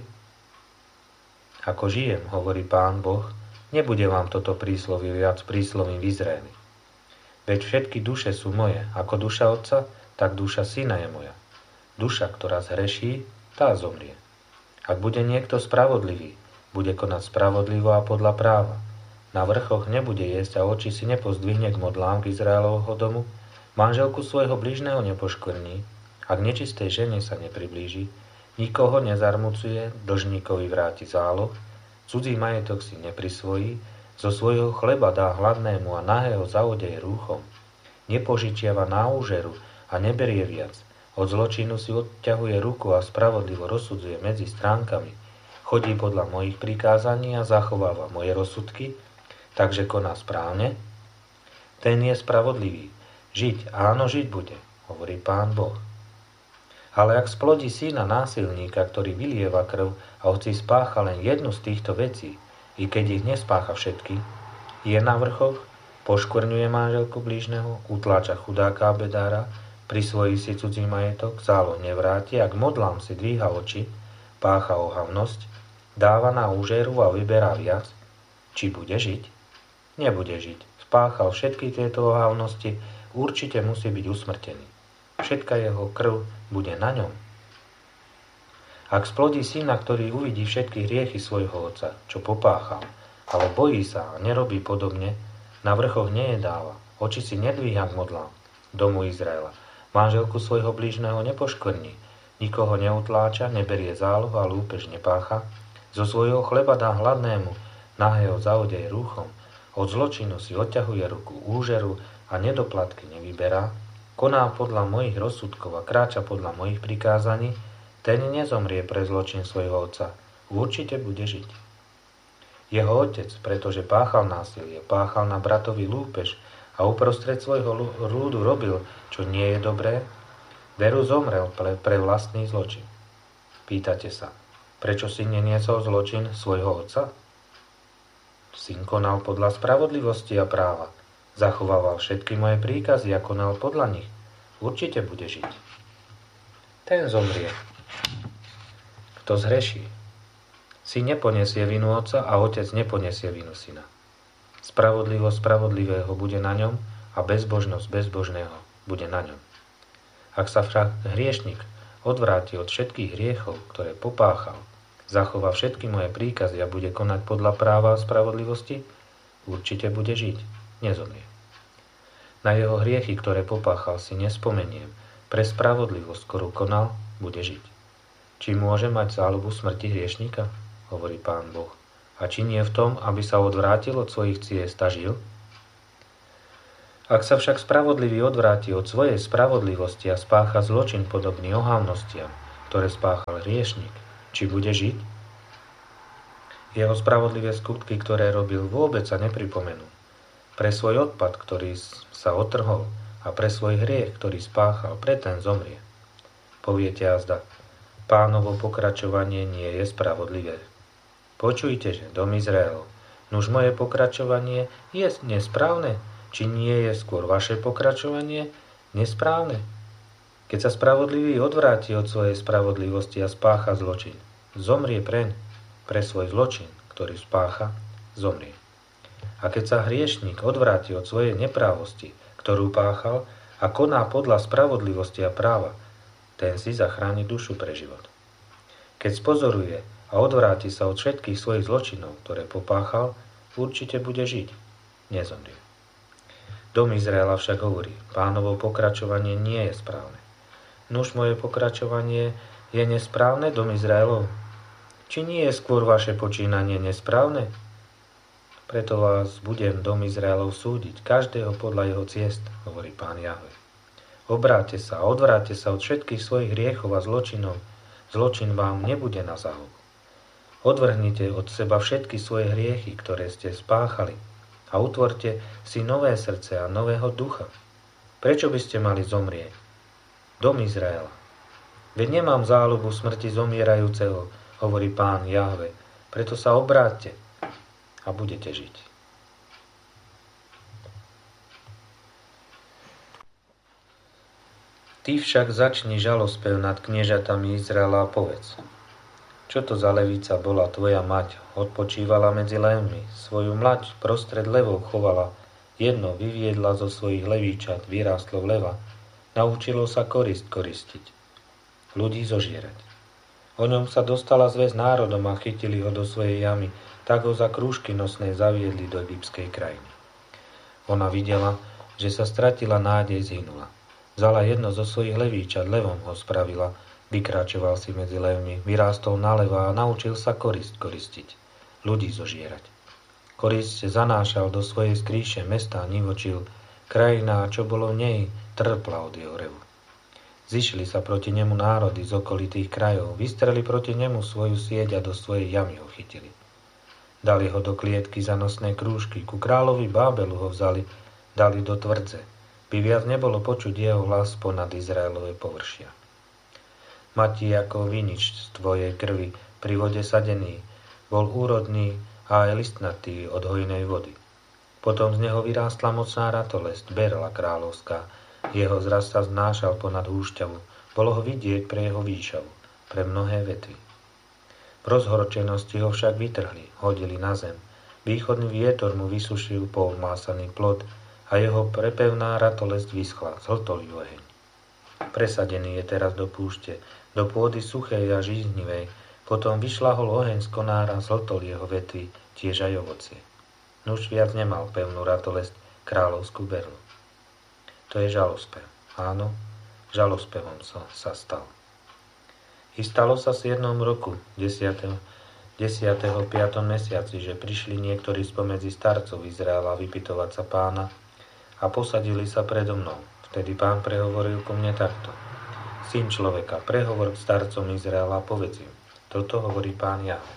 Ako žijem, hovorí Pán Boh, nebude vám toto príslovie viac príslovím v Izraeli. Veď všetky duše sú moje, ako duša otca, tak duša syna je moja. Duša, ktorá zhreší, tá zomrie. Ak bude niekto spravodlivý, bude konať spravodlivo a podľa práva. Na vrchoch nebude jesť a oči si nepozdvihne k modlám k Izraelovho domu, manželku svojho blížneho nepoškvrní, ak nečistej žene sa nepriblíži, nikoho nezarmucuje, dlžníkovi vráti záloh, cudzí majetok si neprisvojí, zo svojho chleba dá hladnému a nahého zaodeje rúchom, nepožičiava na úžeru a neberie viac, od zločinu si odťahuje ruku a spravodlivo rozsudzuje medzi stránkami, chodí podľa mojich prikázaní a zachováva moje rozsudky, takže koná správne, ten je spravodlivý. Žiť, áno, žiť bude, hovorí Pán Boh. Ale ak splodí syna násilníka, ktorý vylieva krv a hoci spácha len jednu z týchto vecí, i keď ich nespácha všetky, je na vrchoch, poškvrňuje manželku blížneho, utláča chudáka a bedára, prisvojí si cudzí majetok, záloh nevráti, ak modlám si dvíha oči, pácha ohavnosť, dáva na úžeru a vyberá viac, či bude žiť? Nebude žiť. Spáchal všetky tieto ohavnosti, určite musí byť usmrtený. Všetka jeho krv bude na ňom. Ak splodí syna, ktorý uvidí všetky hriechy svojho otca, čo popáchal, ale bojí sa a nerobí podobne, na vrchoch nejedáva, oči si nedvíha k modlám, domu Izraela, manželku svojho blížneho nepoškvrní, nikoho neutláča, neberie záloh a lúpež nepácha, zo svojho chleba dá hladnému, nahého zaodeje rúchom, od zločinu si odťahuje ruku úžeru a nedoplatky nevyberá, koná podľa mojich rozsudkov a kráča podľa mojich prikázaní, ten nezomrie pre zločin svojho otca, určite bude žiť. Jeho otec, pretože páchal násilie, páchal na bratovi lúpež a uprostred svojho ľudu robil, čo nie je dobré, veru zomrel pre vlastný zločin. Pýtate sa, prečo si neniesol zločin svojho otca? Syn konal podľa spravodlivosti a práva, zachovával všetky moje príkazy a konal podľa nich, určite bude žiť. Ten zomrie. Kto zhreší? Syn neponiesie vinu otca a otec neponiesie vinu syna. Spravodlivosť spravodlivého bude na ňom a bezbožnosť bezbožného bude na ňom. Ak sa však hriešnik odvráti od všetkých hriechov, ktoré popáchal, zachová všetky moje príkazy a bude konať podľa práva a spravodlivosti, určite bude žiť, nezomrie. Na jeho hriechy, ktoré popáchal, si nespomeniem, pre spravodlivosť, ktorú konal, bude žiť. Či môže mať záľubu smrti hriešnika? Hovorí Pán Boh. A či nie v tom, aby sa odvrátil od svojich ciest a žil? Ak sa však spravodlivý odvráti od svojej spravodlivosti a spácha zločin podobný ohavnostiam, ktoré spáchal hriešnik, či bude žiť? Jeho spravodlivé skutky, ktoré robil, vôbec sa nepripomenú. Pre svoj odpad, ktorý sa otrhol, a pre svoj hriech, ktorý spáchal, pre ten zomrie. Poviete azda, Pánovo pokračovanie nie je spravodlivé. Počujte, že dom Izraelov, nuž moje pokračovanie je nesprávne, či nie je skôr vaše pokračovanie nesprávne? Keď sa spravodlivý odvráti od svojej spravodlivosti a spácha zločin, zomrie preň, pre svoj zločin, ktorý spácha, zomrie. A keď sa hriešnik odvráti od svojej neprávosti, ktorú páchal, a koná podľa spravodlivosti a práva, ten si zachráni dušu pre život. Keď spozoruje a odvráti sa od všetkých svojich zločinov, ktoré popáchal, určite bude žiť, nezomrie. Dom Izraela však hovorí, Pánovo pokračovanie nie je správne. Nuž moje pokračovanie je nesprávne, dom Izraelov? Či nie je skôr vaše počínanie nesprávne? Preto vás budem, dom Izraelov, súdiť, každého podľa jeho ciest, hovorí Pán Jahve. Obráťte sa a odvráťte sa od všetkých svojich hriechov a zločinov. Zločin vám nebude na záhub. Odvrhnite od seba všetky svoje hriechy, ktoré ste spáchali, a utvorte si nové srdce a nového ducha. Prečo by ste mali zomrieť? Dom Izraela. Veď nemám záľubu smrti zomierajúceho, hovorí Pán Jahve. Preto sa obráťte a budete žiť. Ty však začni žalospev nad kniežatami Izraela a povedz. Čo to za levica bola tvoja mať? Odpočívala medzi levmi, svoju mlať prostred levov chovala, jedno vyviedla zo svojich levíčat, vyrástlo vleva, naučilo sa koristiť, ľudí zožierať. O ňom sa dostala zväz národom a chytili ho do svojej jamy, tak ho za krúžky nosnej zaviedli do egyptskej krajiny. Ona videla, že sa stratila nádej, zhynula. Vzala jedno zo svojich levíčat, levom ho spravila, vykračoval si medzi levmi, vyrástol naľavo a naučil sa koristiť, ľudí zožierať. Korisť zanášal do svojej skríše, mesta nivočil, krajina, čo bolo v nej, trpla od jeho revu. Zišli sa proti nemu národy z okolitých krajov, vystreli proti nemu svoju sieť a do svojej jamy ho chytili. Dali ho do klietky za nosné krúžky, ku kráľovi Bábelu ho vzali, dali do tvrdze, by viac nebolo počuť jeho hlas ponad Izraelové površia. Matí ako vinič z tvojej krvi, pri vode sadený, bol úrodný a aj listnatý od hojnej vody. Potom z neho vyrástla mocná ratolesť, berla kráľovská, jeho zraz sa znášal ponad húšťavu, bolo ho vidieť pre jeho výšavu, pre mnohé vetvy. V rozhorčenosti ho však vytrhli, hodili na zem, východný vietor mu vysušil pomásaný plod a jeho prepevná ratolesť vyschla, zhltol ju oheň. Presadený je teraz do púšte, do pôdy suchej a žíznivej, potom vyšľahol oheň z konára, zhltol jeho vetvy, tiež aj ovocie. Nuž viac nemal pevnú ratolesť, kráľovskú berlu. To je žalospev. Áno, žalospevom sa stal. I stalo sa v 7. roku, 10. 5. mesiaci, že prišli niektorí spomedzi starcov Izraela vypytovať sa Pána a posadili sa predo mnou. Vtedy Pán prehovoril ku mne takto. Syn človeka, prehovor k starcom Izraela a povedz im. Toto hovorí Pán Jahve.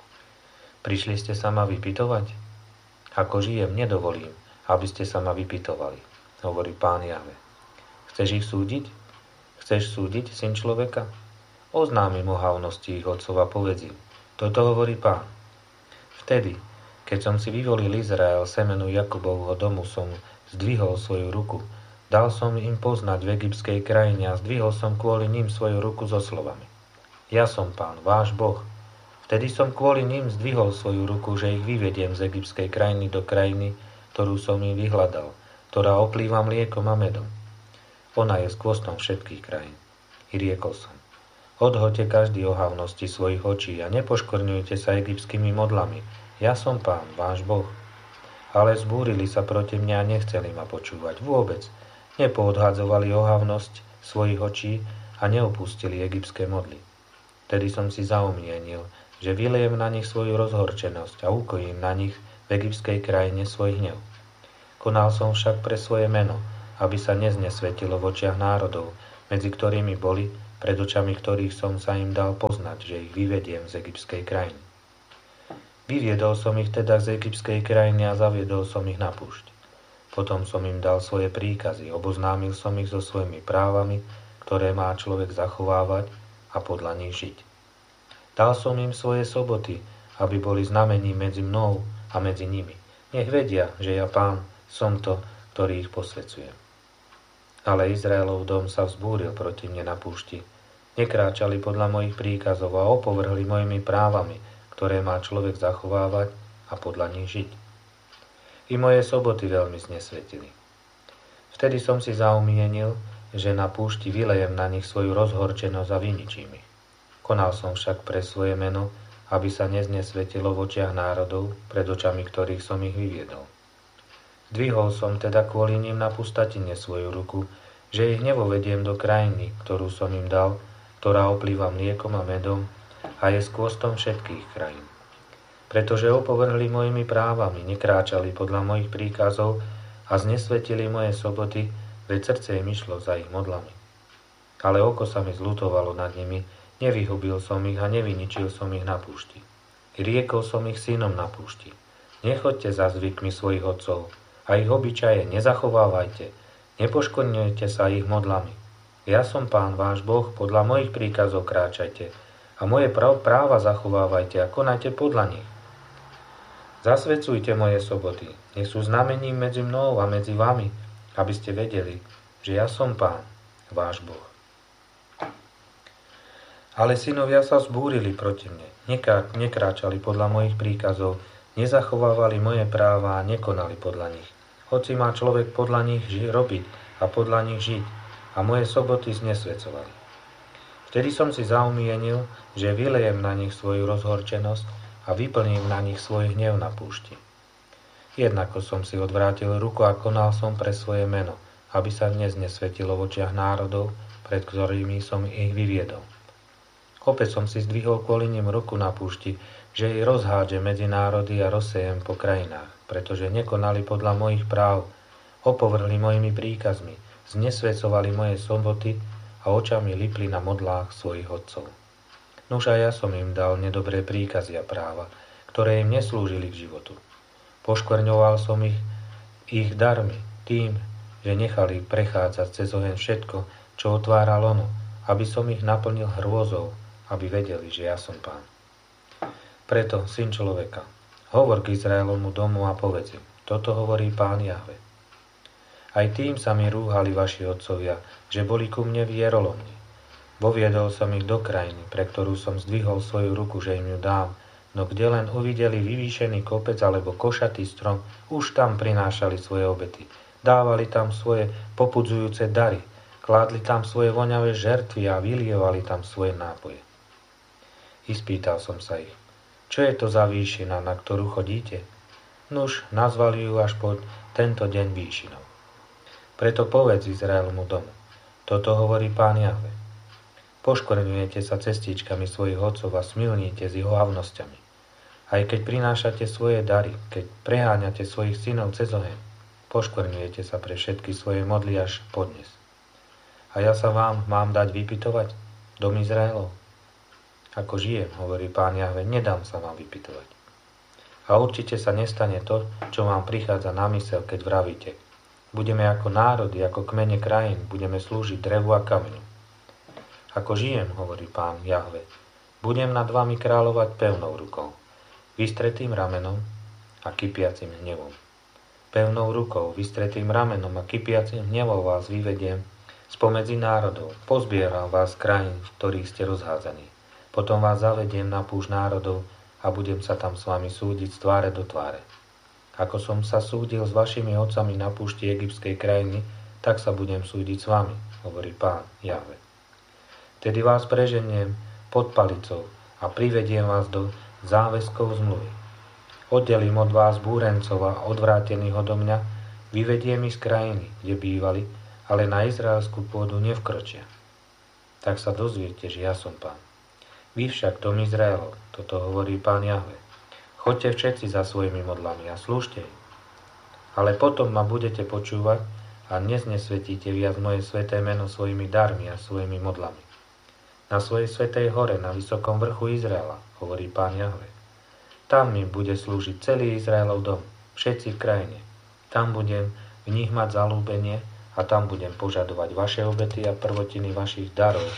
Prišli ste sa ma vypytovať? Ako žijem, nedovolím, aby ste sa ma vypytovali, hovorí Pán Jahve. Chceš ich súdiť? Chceš súdiť, syn človeka? Oznámim ohavnosti ich otcov a povedz im. Toto hovorí Pán. Vtedy, keď som si vyvolil Izrael, semenu Jakubovho domu, som zdvihol svoju ruku. Dal som im poznať v egyptskej krajine a zdvihol som kvôli ním svoju ruku so slovami. Ja som Pán, váš Boh. Vtedy som kvôli ním zdvihol svoju ruku, že ich vyvediem z egyptskej krajiny do krajiny, ktorú som im vyhľadal, ktorá oplýva mliekom a medom. Ona je skvostom všetkých krajín. I riekol som. Odhoďte každý ohavnosti svojich očí a nepoškorňujte sa egyptskými modlami. Ja som Pán, váš Boh. Ale zbúrili sa proti mňa a nechceli ma počúvať vôbec. Nepoodhadzovali ohavnosť svojich očí a neopustili egyptské modly. Tedy som si zaumienil, že vylejem na nich svoju rozhorčenosť a ukojím na nich v egyptskej krajine svoj hnev. Konal som však pre svoje meno, aby sa neznesvetilo v očiach národov, medzi ktorými boli, pred očami ktorých som sa im dal poznať, že ich vyvediem z egyptskej krajiny. Vyviedol som ich teda z egyptskej krajiny a zaviedol som ich na púšť. Potom som im dal svoje príkazy, oboznámil som ich so svojimi právami, ktoré má človek zachovávať a podľa nich žiť. Dal som im svoje soboty, aby boli znamením medzi mnou a medzi nimi. Nech vedia, že ja Pán som to, ktorý ich posvecuje. Ale Izraelov dom sa vzbúril proti mne na púšti. Nekráčali podľa mojich príkazov a opovrhli mojimi právami, ktoré má človek zachovávať a podľa nich žiť. I moje soboty veľmi znesvetili. Vtedy som si zaumienil, že na púšti vylejem na nich svoju rozhorčenosť a vyničím ich. Konal som však pre svoje meno, aby sa neznesvetilo v očiach národov, pred očami ktorých som ich vyviedol. Zdvihol som teda kvôli nim na pustatine svoju ruku, že ich nevovediem do krajiny, ktorú som im dal, ktorá oplýva mliekom a medom a je skvostom všetkých krajín. Pretože opovrhli mojimi právami, nekráčali podľa mojich príkazov a znesvetili moje soboty, veď srdce im išlo za ich modlami. Ale oko sa mi zľutovalo nad nimi, nevyhubil som ich a nevyničil som ich na púšti. I riekol som ich synom na púšti. Nechoďte za zvykmi svojich otcov a ich obyčaje nezachovávajte, nepoškodňujte sa ich modlami. Ja som Pán váš Boh, podľa mojich príkazov kráčajte a moje práva zachovávajte a konajte podľa nich. Zasvecujte moje soboty, nech sú znamením medzi mnou a medzi vami, aby ste vedeli, že ja som Pán, váš Boh. Ale synovia sa vzbúrili proti mne, nekráčali podľa mojich príkazov, nezachovávali moje práva a nekonali podľa nich. Hoci má človek podľa nich robiť a podľa nich žiť, a moje soboty znesvecovali. Vtedy som si zaumienil, že vylejem na nich svoju rozhorčenosť a vyplním na nich svoj hnev na púšti. Jednako som si odvrátil ruku a konal som pre svoje meno, aby sa dnes nesvetilo v očiach národov, pred ktorými som ich vyviedol. Opäť som si zdvihol kvôli nim ruku na púšti, že ich rozhádže medzi národy a rozsejem po krajinách, pretože nekonali podľa mojich práv, opovrhli mojimi príkazmi, znesvecovali moje soboty a očami lipli na modlách svojich otcov. Nuž aj ja som im dal nedobré príkazy a práva, ktoré im neslúžili k životu. Poškvrňoval som ich darmi tým, že nechali prechádzať cez oheň všetko, čo otvára lono, aby som ich naplnil hrôzou, aby vedeli, že ja som Pán. Preto, syn človeka, hovor k Izraelovmu domu a povedz im, toto hovorí Pán Jahve. Aj tým sa mi rúhali vaši otcovia, že boli ku mne vierolomní. Voviedol som ich do krajiny, pre ktorú som zdvihol svoju ruku, že im ju dám, no kde len uvideli vyvýšený kopec alebo košatý strom, už tam prinášali svoje obety. Dávali tam svoje popudzujúce dary, kládli tam svoje voňavé žertvy a vylievali tam svoje nápoje. Ispýtal som sa ich, čo je to za výšina, na ktorú chodíte? Nuž, nazvali ju až po tento deň výšinou. Preto povedz Izraelmu domu, toto hovorí Pán Jahve. Poškvrňujete sa cestičkami svojich otcov a smilníte s jeho havnosťami. Aj keď prinášate svoje dary, keď preháňate svojich synov cez oheň, poškvrňujete sa pre všetky svoje modly až podnes. A ja sa vám mám dať vypytovať, dom Izraelov? Ako žijem, hovorí Pán Jahve, nedám sa vám vypytovať. A určite sa nestane to, čo vám prichádza na mysel, keď vravíte. Budeme ako národy, ako kmene krajín, budeme slúžiť drevu a kameňu. Ako žijem, hovorí Pán Jahve, budem nad vami kráľovať pevnou rukou, vystretým ramenom a kypiacim hnevom. Pevnou rukou, vystretým ramenom a kypiacim hnevom vás vyvediem spomedzi národov, pozbieram vás z krajín, v ktorých ste rozhádzaní. Potom vás zavediem na púšť národov a budem sa tam s vami súdiť z tváre do tváre. Ako som sa súdil s vašimi otcami na púšti egyptskej krajiny, tak sa budem súdiť s vami, hovorí Pán Jahve. Tedy vás preženiem pod palicou a privediem vás do záväzkov zmluvy. Oddelím od vás búrencov a odvrátených odo mňa, vyvediem ich z krajiny, kde bývali, ale na izraelskú pôdu nevkročia. Tak sa dozviete, že ja som Pán. Vy však, dom Izraelov, toto hovorí Pán Jahve. Choďte všetci za svojimi modlami a slúžte im. Ale potom ma budete počúvať a neznesvetíte viac moje sväté meno svojimi darmi a svojimi modlami. Na svojej svätej hore, na vysokom vrchu Izraela, hovorí Pán Jahve. Tam mi bude slúžiť celý Izraelov dom, všetci v krajine. Tam budem v nich mať zalúbenie a tam budem požadovať vaše obety a prvotiny vašich darov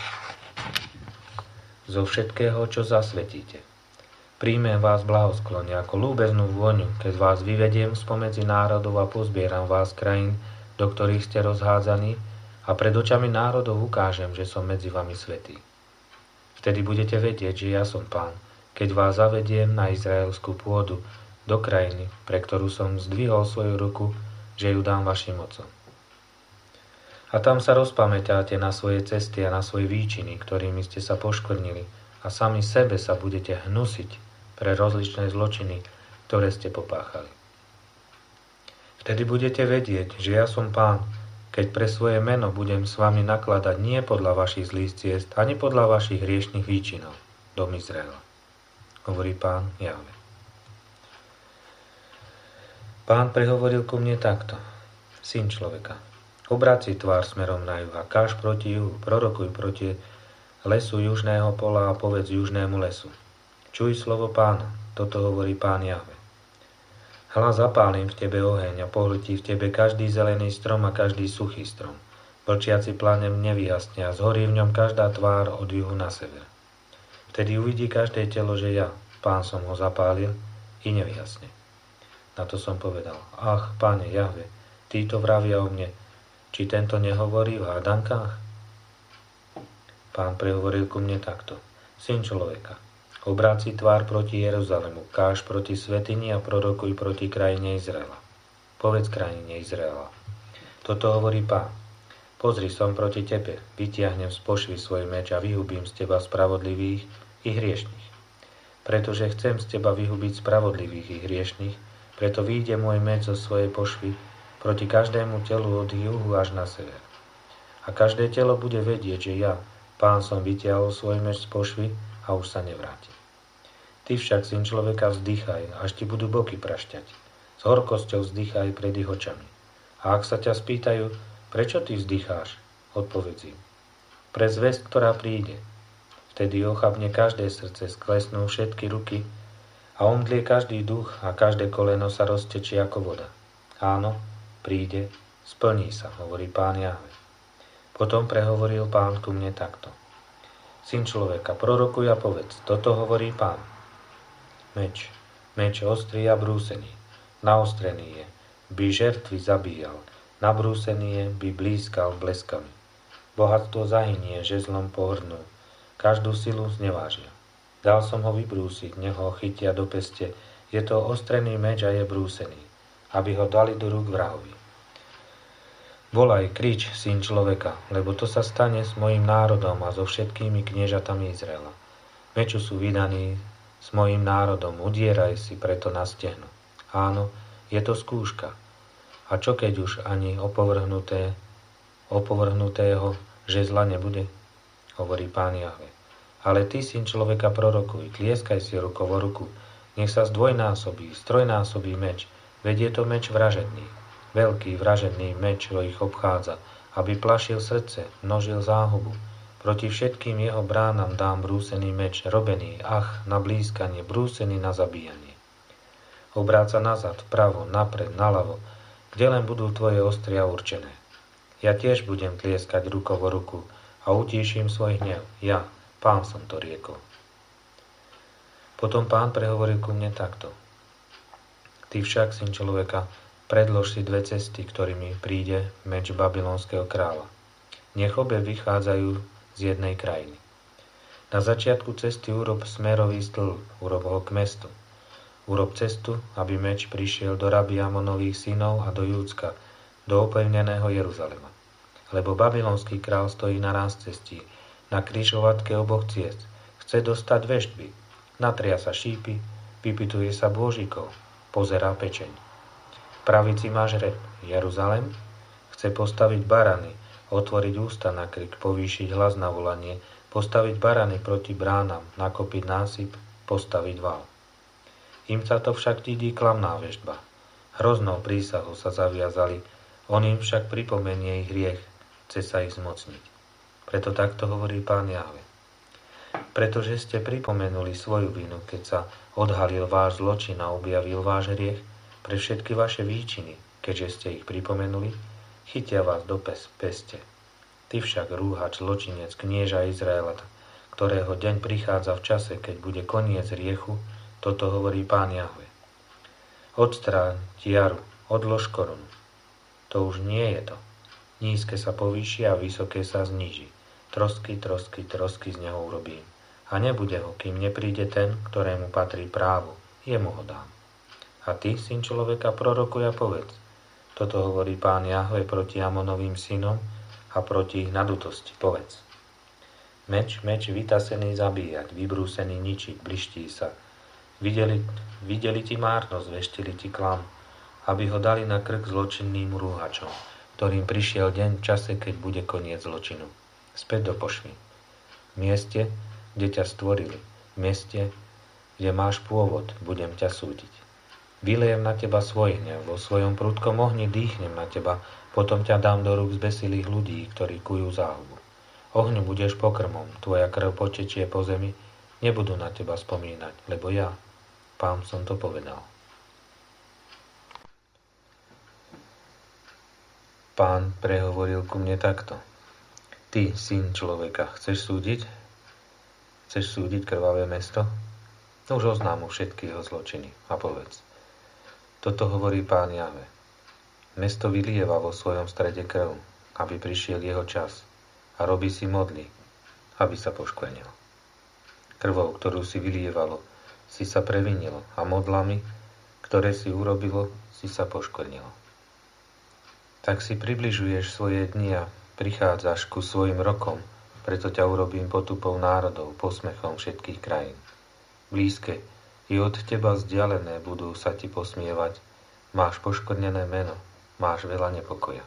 zo všetkého, čo zasvetíte. Príjmem vás blahosklone ako ľúbeznú vôňu, keď vás vyvediem spomedzi národov a pozbieram vás krajín, do ktorých ste rozhádzaní, a pred očami národov ukážem, že som medzi vami svätý. Vtedy budete vedieť, že ja som Pán, keď vás zavediem na izraelskú pôdu, do krajiny, pre ktorú som zdvihol svoju ruku, že ju dám vašim otcom. A tam sa rozpamätáte na svoje cesty a na svoje výčiny, ktorými ste sa poškvrnili, a sami sebe sa budete hnusiť pre rozličné zločiny, ktoré ste popáchali. Vtedy budete vedieť, že ja som Pán, keď pre svoje meno budem s vami nakladať nie podľa vašich zlých ciest, ani podľa vašich hriešnych výčinov, dom Izraela, hovorí Pán Jahve. Pán prehovoril ku mne takto: Syn človeka, obráť si tvár smerom na juh a káž proti juhu, prorokuj proti lesu južného pola a povedz južnému lesu. Čuj slovo Pána, toto hovorí Pán Jahve. Hľa, zapálim v tebe oheň a pohltí v tebe každý zelený strom a každý suchý strom. Vlčiaci planem nevyhasne a zhorí v ňom každá tvár od juhu na sever. Vtedy uvidí každé telo, že ja, Pán, som ho zapálil i nevyhasne. Na to som povedal: Ach, Páne Jahve, títo vravia o mne, či tento nehovorí v hádankách? Pán prehovoril ku mne takto: Syn človeka, obráť si tvár proti Jeruzalemu, káž proti svätyni a prorokuj proti krajine Izraela. Povedz krajine Izraela: Toto hovorí Pán: Pozri, som proti tebe, vytiahnem z pošvy svoj meč a vyhubím z teba spravodlivých i hriešnych. Pretože chcem z teba vyhubiť spravodlivých i hriešnych, preto vyjde môj meč zo svojej pošvy proti každému telu od juhu až na sever. A každé telo bude vedieť, že ja, Pán, som vytiahol svoj meč z pošvy a už sa nevráti. Ty však, syn človeka, vzdychaj, až ti budú boky prašťať. S horkosťou vzdychaj pred ich očami. A ak sa ťa spýtajú, prečo ty vzdycháš, odpovedz im: pre zvesť, ktorá príde. Vtedy ochabne každé srdce, sklesnú všetky ruky a omdlie každý duch a každé koleno sa roztečie ako voda. Áno, príde, splní sa, hovorí Pán Jahve. Potom prehovoril Pán ku mne takto: Syn človeka, prorokuj a povedz, toto hovorí Pán. Meč ostrý a brúsený, naostrený je, by žertvy zabíjal, nabrúsený je, by blízkal bleskami. Bohatstvo zahynie, žezlom pohrnú, každú silu znevážia. Dal som ho vybrúsiť, nech ho chytia do peste, je to ostrený meč a je brúsený, aby ho dali do rúk vrahovi. Volaj, krič, syn človeka, lebo to sa stane s mojím národom a so všetkými kniežatami Izraela. Meču sú vydaní s mojím národom, udieraj si preto na stehno. Áno, je to skúška. A čo keď už ani opovrhnutého žezla nebude? Hovorí Pán Jahve. Ale ty, syn človeka, prorokuj, tlieskaj si rukou o ruku, nech sa zdvojnásobí, strojnásobí meč, veď je to meč vražedný. Veľký vražedný meč ho ich obchádza, aby plašil srdce, množil záhubu. Proti všetkým jeho bránam dám brúsený meč, robený, na blízkanie, brúsený na zabíjanie. Obráca nazad, vpravo, napred, naľavo, kde len budú tvoje ostria určené. Ja tiež budem tlieskať rukou o ruku a utíšim svoj hnev. Ja, Pán, som to riekol. Potom Pán prehovoril ku mne takto: Ty však, syn človeka, predlož si dve cesty, ktorými príde meč babylonského kráľa. Nech obe vychádzajú z jednej krajiny. Na začiatku cesty urob smerový stĺp, urob ho k mestu. Urob cestu, aby meč prišiel do raby Amonových synov a do Júdska, do opevneného Jeruzalema. Lebo babylonský král stojí na ráz cestí, na križovatke oboch ciest. Chce dostať veštby, natria sa šípy, vypytuje sa bôžikov, pozerá pečeň. V pravici máš rep, Jeruzalem, chce postaviť barany, otvoriť ústa na krik, povýšiť hlas na volanie, postaviť barany proti bránam, nakopiť násyp, postaviť val. Im sa to však dídí klamná veštba. Hroznou prísahou sa zaviazali, on im však pripomenie ich hriech, chce sa ich zmocniť. Preto takto hovorí Pán Jahve. Pretože ste pripomenuli svoju vinu, keď sa odhalil váš zločin a objavil váš hriech, pre všetky vaše výčiny, keďže ste ich pripomenuli, chytia vás do peste. Ty však, rúhač, zločinec, knieža Izraela, ktorého deň prichádza v čase, keď bude koniec hriechu, toto hovorí Pán Jahve. Odstráň tiaru, odlož korunu. To už nie je to. Nízke sa povýši a vysoké sa zníži. Trosky z neho urobím. A nebude ho, kým nepríde ten, ktorému patrí právo. Jemu ho dám. A ty, syn človeka, prorokuj a povedz. Toto hovorí Pán Jahve proti Amonovým synom a proti ich nadutosti. Povedz. Meč, vytasený zabíjať, vybrúsený ničiť, bliští sa. Videli ti márnosť, veštili ti klam, aby ho dali na krk zločinným rúhačom, ktorým prišiel deň v čase, keď bude koniec zločinu. Späť do pošvy. V mieste, kde ťa stvorili, v mieste, kde máš pôvod, budem ťa súdiť. Vylejem na teba svoj hnev, vo svojom prudkom ohni dýchnem na teba, potom ťa dám do rúk zbesilých ľudí, ktorí kujú záhubu. Ohňu budeš pokrmom, tvoja krv potečie po zemi, nebudú na teba spomínať, lebo ja, Pán, som to povedal. Pán prehovoril ku mne takto. Ty, syn človeka, chceš súdiť? Chceš súdiť krvavé mesto? Už oznám mu všetky jeho zločiny a povedz. Toto hovorí Pán Jahve. Mesto vylieva vo svojom strede krv, aby prišiel jeho čas a robí si modly, aby sa poškvrnil. Krvou, ktorú si vylievalo, si sa previnilo a modlami, ktoré si urobilo, si sa poškvrnilo. Tak si približuješ svoje dni a prichádzaš ku svojim rokom, preto ťa urobím potupou národov, posmechom všetkých krajín. Blízke i od teba vzdialené budú sa ti posmievať, máš poškvrnené meno, máš veľa nepokoja.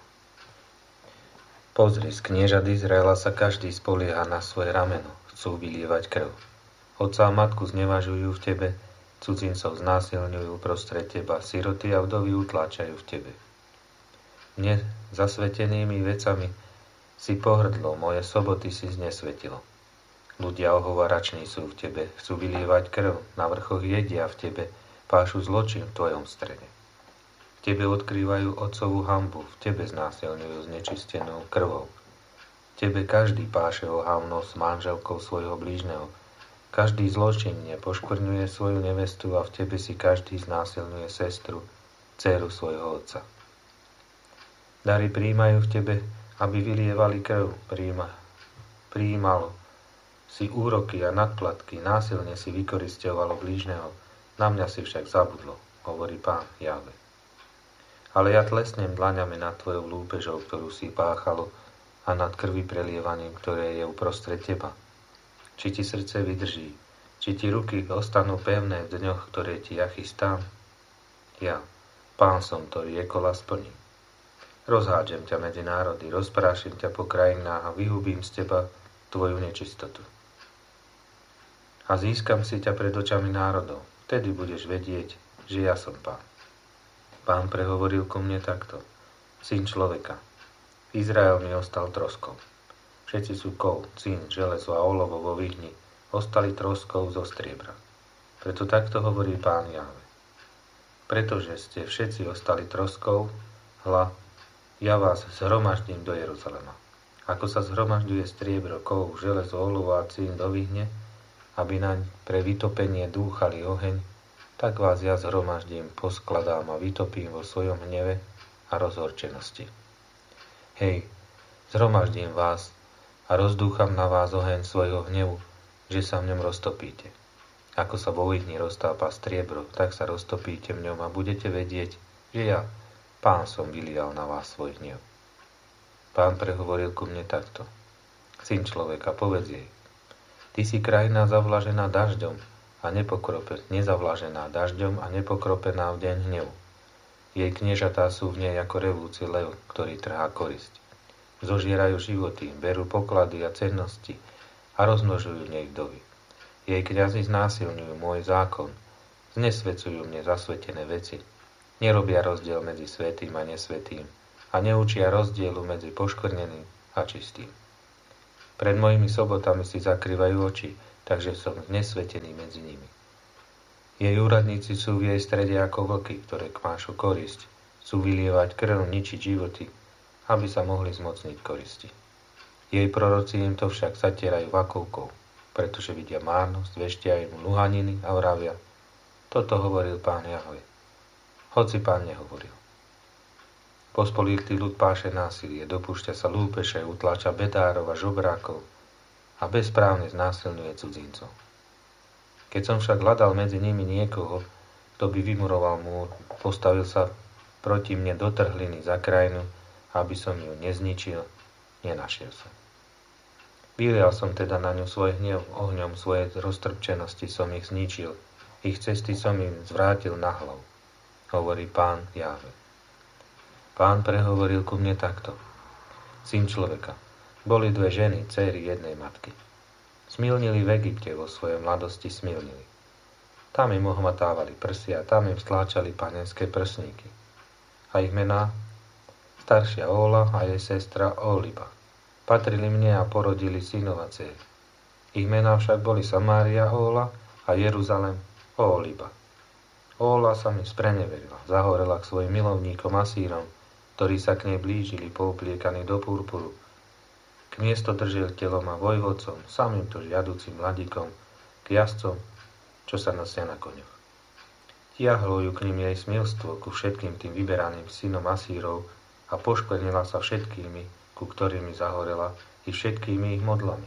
Pozri, z kniežat Izraela sa každý spolieha na svoje rameno, chcú vylievať krv. Otca a matku znevažujú v tebe, cudzincov znásilňujú prostred teba, siroty a vdovy utláčajú v tebe. Mne zasvetenými vecami si pohrdlo, moje soboty si znesvetilo. Ľudia ohovarační sú v tebe, chcú vylievať krv, na vrchoch jedia v tebe, pášu zločin v tvojom strede. V tebe odkrývajú otcovú hanbu, v tebe znásilňujú znečistenou krvou. V tebe každý páše ohavno s manželkou svojho blížneho. Každý zločinne poškvrňuje svoju nevestu a v tebe si každý znásilňuje sestru, dcéru svojho otca. Dary prijímajú v tebe, aby vylievali krv, prijímalo si úroky a nadplatky, násilne si vykorisťovalo blížneho, na mňa si však zabudlo, hovorí Pán Jahve. Ale ja tlesnem dlaňami nad tvojou lúpežou, ktorú si páchalo, a nad krvi prelievaním, ktoré je uprostred teba. Či ti srdce vydrží, či ti ruky ostanú pevné v dňoch, ktoré ti ja chystám? Ja, Pán som, ktorý ekola splní. Rozhádžem ťa medzi národy, rozprášim ťa po krajinách a vyhubím z teba tvoju nečistotu. A získam si ťa pred očami národov. Vtedy budeš vedieť, že ja som Pán. Pán prehovoril ku mne takto. Syn človeka, Izrael mi ostal troskou. Všetci sú kov, cín, železo a olovo vo vyhni, ostali troskou zo striebra. Preto takto hovorí Pán Jahve. Pretože ste všetci ostali troskou, hľa, ja vás zhromaždím do Jeruzalema. Ako sa zhromažďuje striebro, kov, železo, olovo a cín do vyhne, aby naň pre vytopenie dúchali oheň, tak vás ja zhromaždím, poskladám a vytopím vo svojom hneve a rozhorčenosti. Hej, zhromaždím vás a rozdúcham na vás oheň svojho hnevu, že sa v ňom roztopíte. Ako sa vo vyhni roztápa striebro, tak sa roztopíte v ňom a budete vedieť, že ja, Pán, som vylial na vás svoj hnev. Pán prehovoril ku mne takto. Syn človeka, povedz jej, ty si krajina zavlažená dažďom a nezavlažená dažďom a nepokropená v deň hnevu. Jej kniežatá sú v nej ako revúci lev, ktorý trhá korisť. Zožierajú životy, berú poklady a cennosti a rozmnožujú v nej vdovy. Jej kňazi znásilňujú môj zákon, znesvedcujú mne zasvetené veci. Nerobia rozdiel medzi svätým a nesvätým a neučia rozdielu medzi poškvrneným a čistým. Pred mojimi sobotami si zakrývajú oči, takže som znesvetený medzi nimi. Jej úradníci sú v jej strede ako vlky, ktoré kmášu korisť, sú vylievať krv, ničiť životy, aby sa mohli zmocniť koristi. Jej proroci im to však zatierajú vakovkou, pretože vidia márnosť, veštia im luhaniny a vravia: toto hovoril Pán Jahve. Hoci Pán nehovoril. Pospolitý ľud páše násilie, dopúšťa sa lúpeže, utláča bedárov a žobrákov a bezprávne znásilňuje cudzincov. Keď som však hľadal medzi nimi niekoho, kto by vymuroval múr, postavil sa proti mne do trhliny za krajinu, aby som ju nezničil, nenašiel som. Vylial som teda na ňu svoj hnev, ohňom svojej roztrpčenosti som ich zničil, ich cesty som im zvrátil na hlavu, hovorí Pán Jahve. Pán prehovoril ku mne takto: Syn človeka, boli dve ženy, dcéry jednej matky. Smilnili v Egypte, vo svojej mladosti smilnili. Tam im ohmatávali prsia, tam im stláčali panenské prsníky. A ich mená? Staršia Óla a jej sestra Óliba. Patrili mne a porodili synov a dcéry. Ich mená však boli Samária Óla a Jeruzalem Óliba. Óla sa mi spreneverila, zahorela k svojim milovníkom Asírom, ktorí sa k nej blížili, poupliekaní do purpuru, k miestodržiteľom a vojvodcom, samým to žiaducim mladíkom, k jazdcom, čo sa nosia na koňoch. Tiahlo ju k nim jej smilstvo, ku všetkým tým vyberaným synom Asírov a poškvrnila sa všetkými, ku ktorými zahorela, i všetkými ich modlami.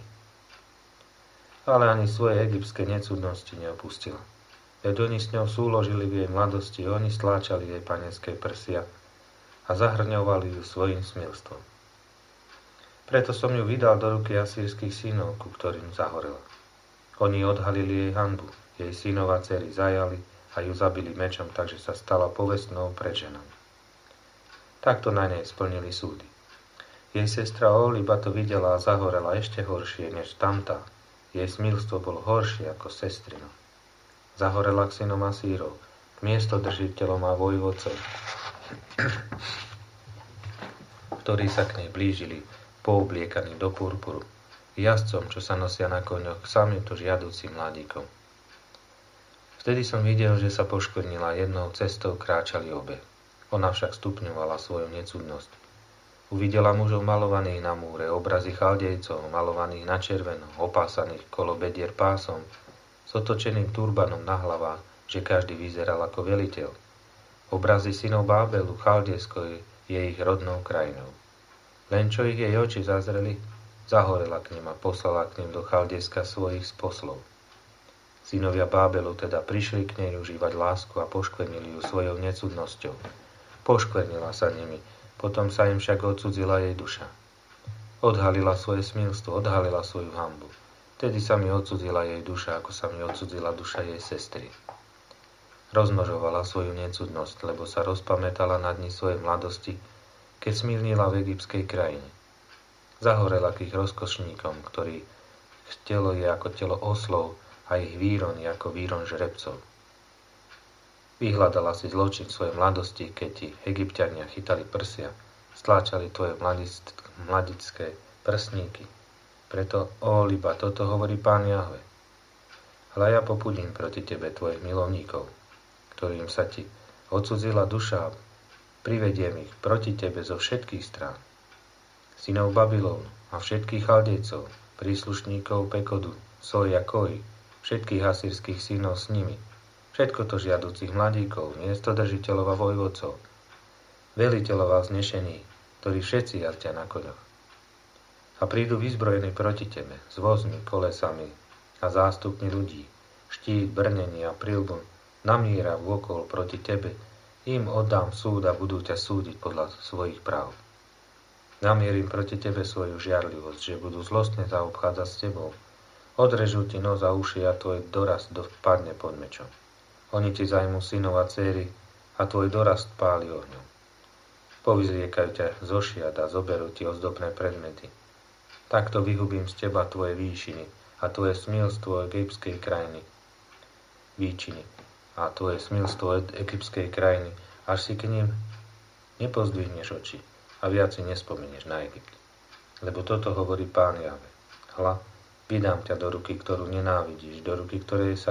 Ale ani svoje egyptské necudnosti neopustila. Veď oni s ňou súložili v jej mladosti, oni stláčali jej panenské prsia a zahrňovali ju svojim smilstvom. Preto som ju vydal do ruky asýrskych synov, ku ktorým zahorela. Oni odhalili jej hanbu, jej synov a dcery zajali a ju zabili mečom, takže sa stala povestnou pred ženami. Takto na nej splnili súdy. Jej sestra Óliba to videla a zahorela ešte horšie než tamtá. Jej smilstvo bolo horšie ako sestrino. Zahorela k synom Asírov, k miestodržiteľom a vojvodcov, ktorí sa k nej blížili, poubliekaní do purpuru, jazdcom, čo sa nosia na koňoch, samým to žiaducim mladíkom. Vtedy som videl, že sa poškvrnila, jednou cestou kráčali obe. Ona však stupňovala svoju necudnosť. Uvidela mužov malovaných na múre, obrazy chaldejcov, malovaných na červeno, opásaných kolo bedier pásom, s otočeným turbanom na hlavách, že každý vyzeral ako veliteľ. Obrazy synov Bábelu, Chaldejsko je ich rodnou krajinou. Len čo ich jej oči zazreli, zahorela k nim a poslala k nim do Chaldejska svojich poslov. Synovia Bábelu teda prišli k nej užívať lásku a poškvrnili ju svojou necudnosťou. Poškvrnila sa nimi, potom sa im však odcudzila jej duša. Odhalila svoje smilstvo, odhalila svoju hanbu. Vtedy sa mi odcudzila jej duša, ako sa mi odcudzila duša jej sestry. Rozmnožovala svoju necudnosť, lebo sa rozpamätala na dni svojej mladosti, keď smilnila v egyptskej krajine. Zahorela k ich rozkošníkom, ktorých telo je ako telo oslov a ich výron je ako výron žrebcov. Vyhľadala si zločin svojej mladosti, keď ti Egypťania chytali prsia, stláčali tvoje mladické prsníky. Preto, Óliba, toto hovorí Pán Jahve. Hľa ja popudím proti tebe tvojich milovníkov, ktorým sa ti odcudzila duša, privediem ich proti tebe zo všetkých strán. Synov Babylonu a všetkých Chaldejcov, príslušníkov Pekodu, Soja Koji, všetkých asýrskych synov s nimi, všetko to žiaducich mladíkov, miestodržiteľov a vojvodcov, veliteľov a vznešení, ktorí všetci jazdia na koňoch. A prídu vyzbrojení proti tebe, s vozmi, kolesami a zástupmi ľudí, štít, brnenie a prilbu, namíra vôkol proti tebe, im oddám súd a budú ťa súdiť podľa svojich práv. Namierim proti tebe svoju žiarlivosť, že budú zlostne zaobchádzať s tebou. Odrežú ti nos a uši a tvoj dorast vpadne pod mečom. Oni ti zajmú synov a dcéry a tvoj dorast páli ohňom. Povyzliekajú ťa zo šiat a zoberú ti ozdobné predmety. Takto vyhubím z teba tvoje výšiny a tvoje smilstvo egyptskej krajiny. Výčiny a tvoje smilstvo egyptskej krajiny až si k ním nepozdvihneš oči a viac si nespomenieš na Egypt. Lebo toto hovorí Pán Jahve. Hľa, vydám ťa do ruky, ktorú nenávidíš, do ruky, ktorej sa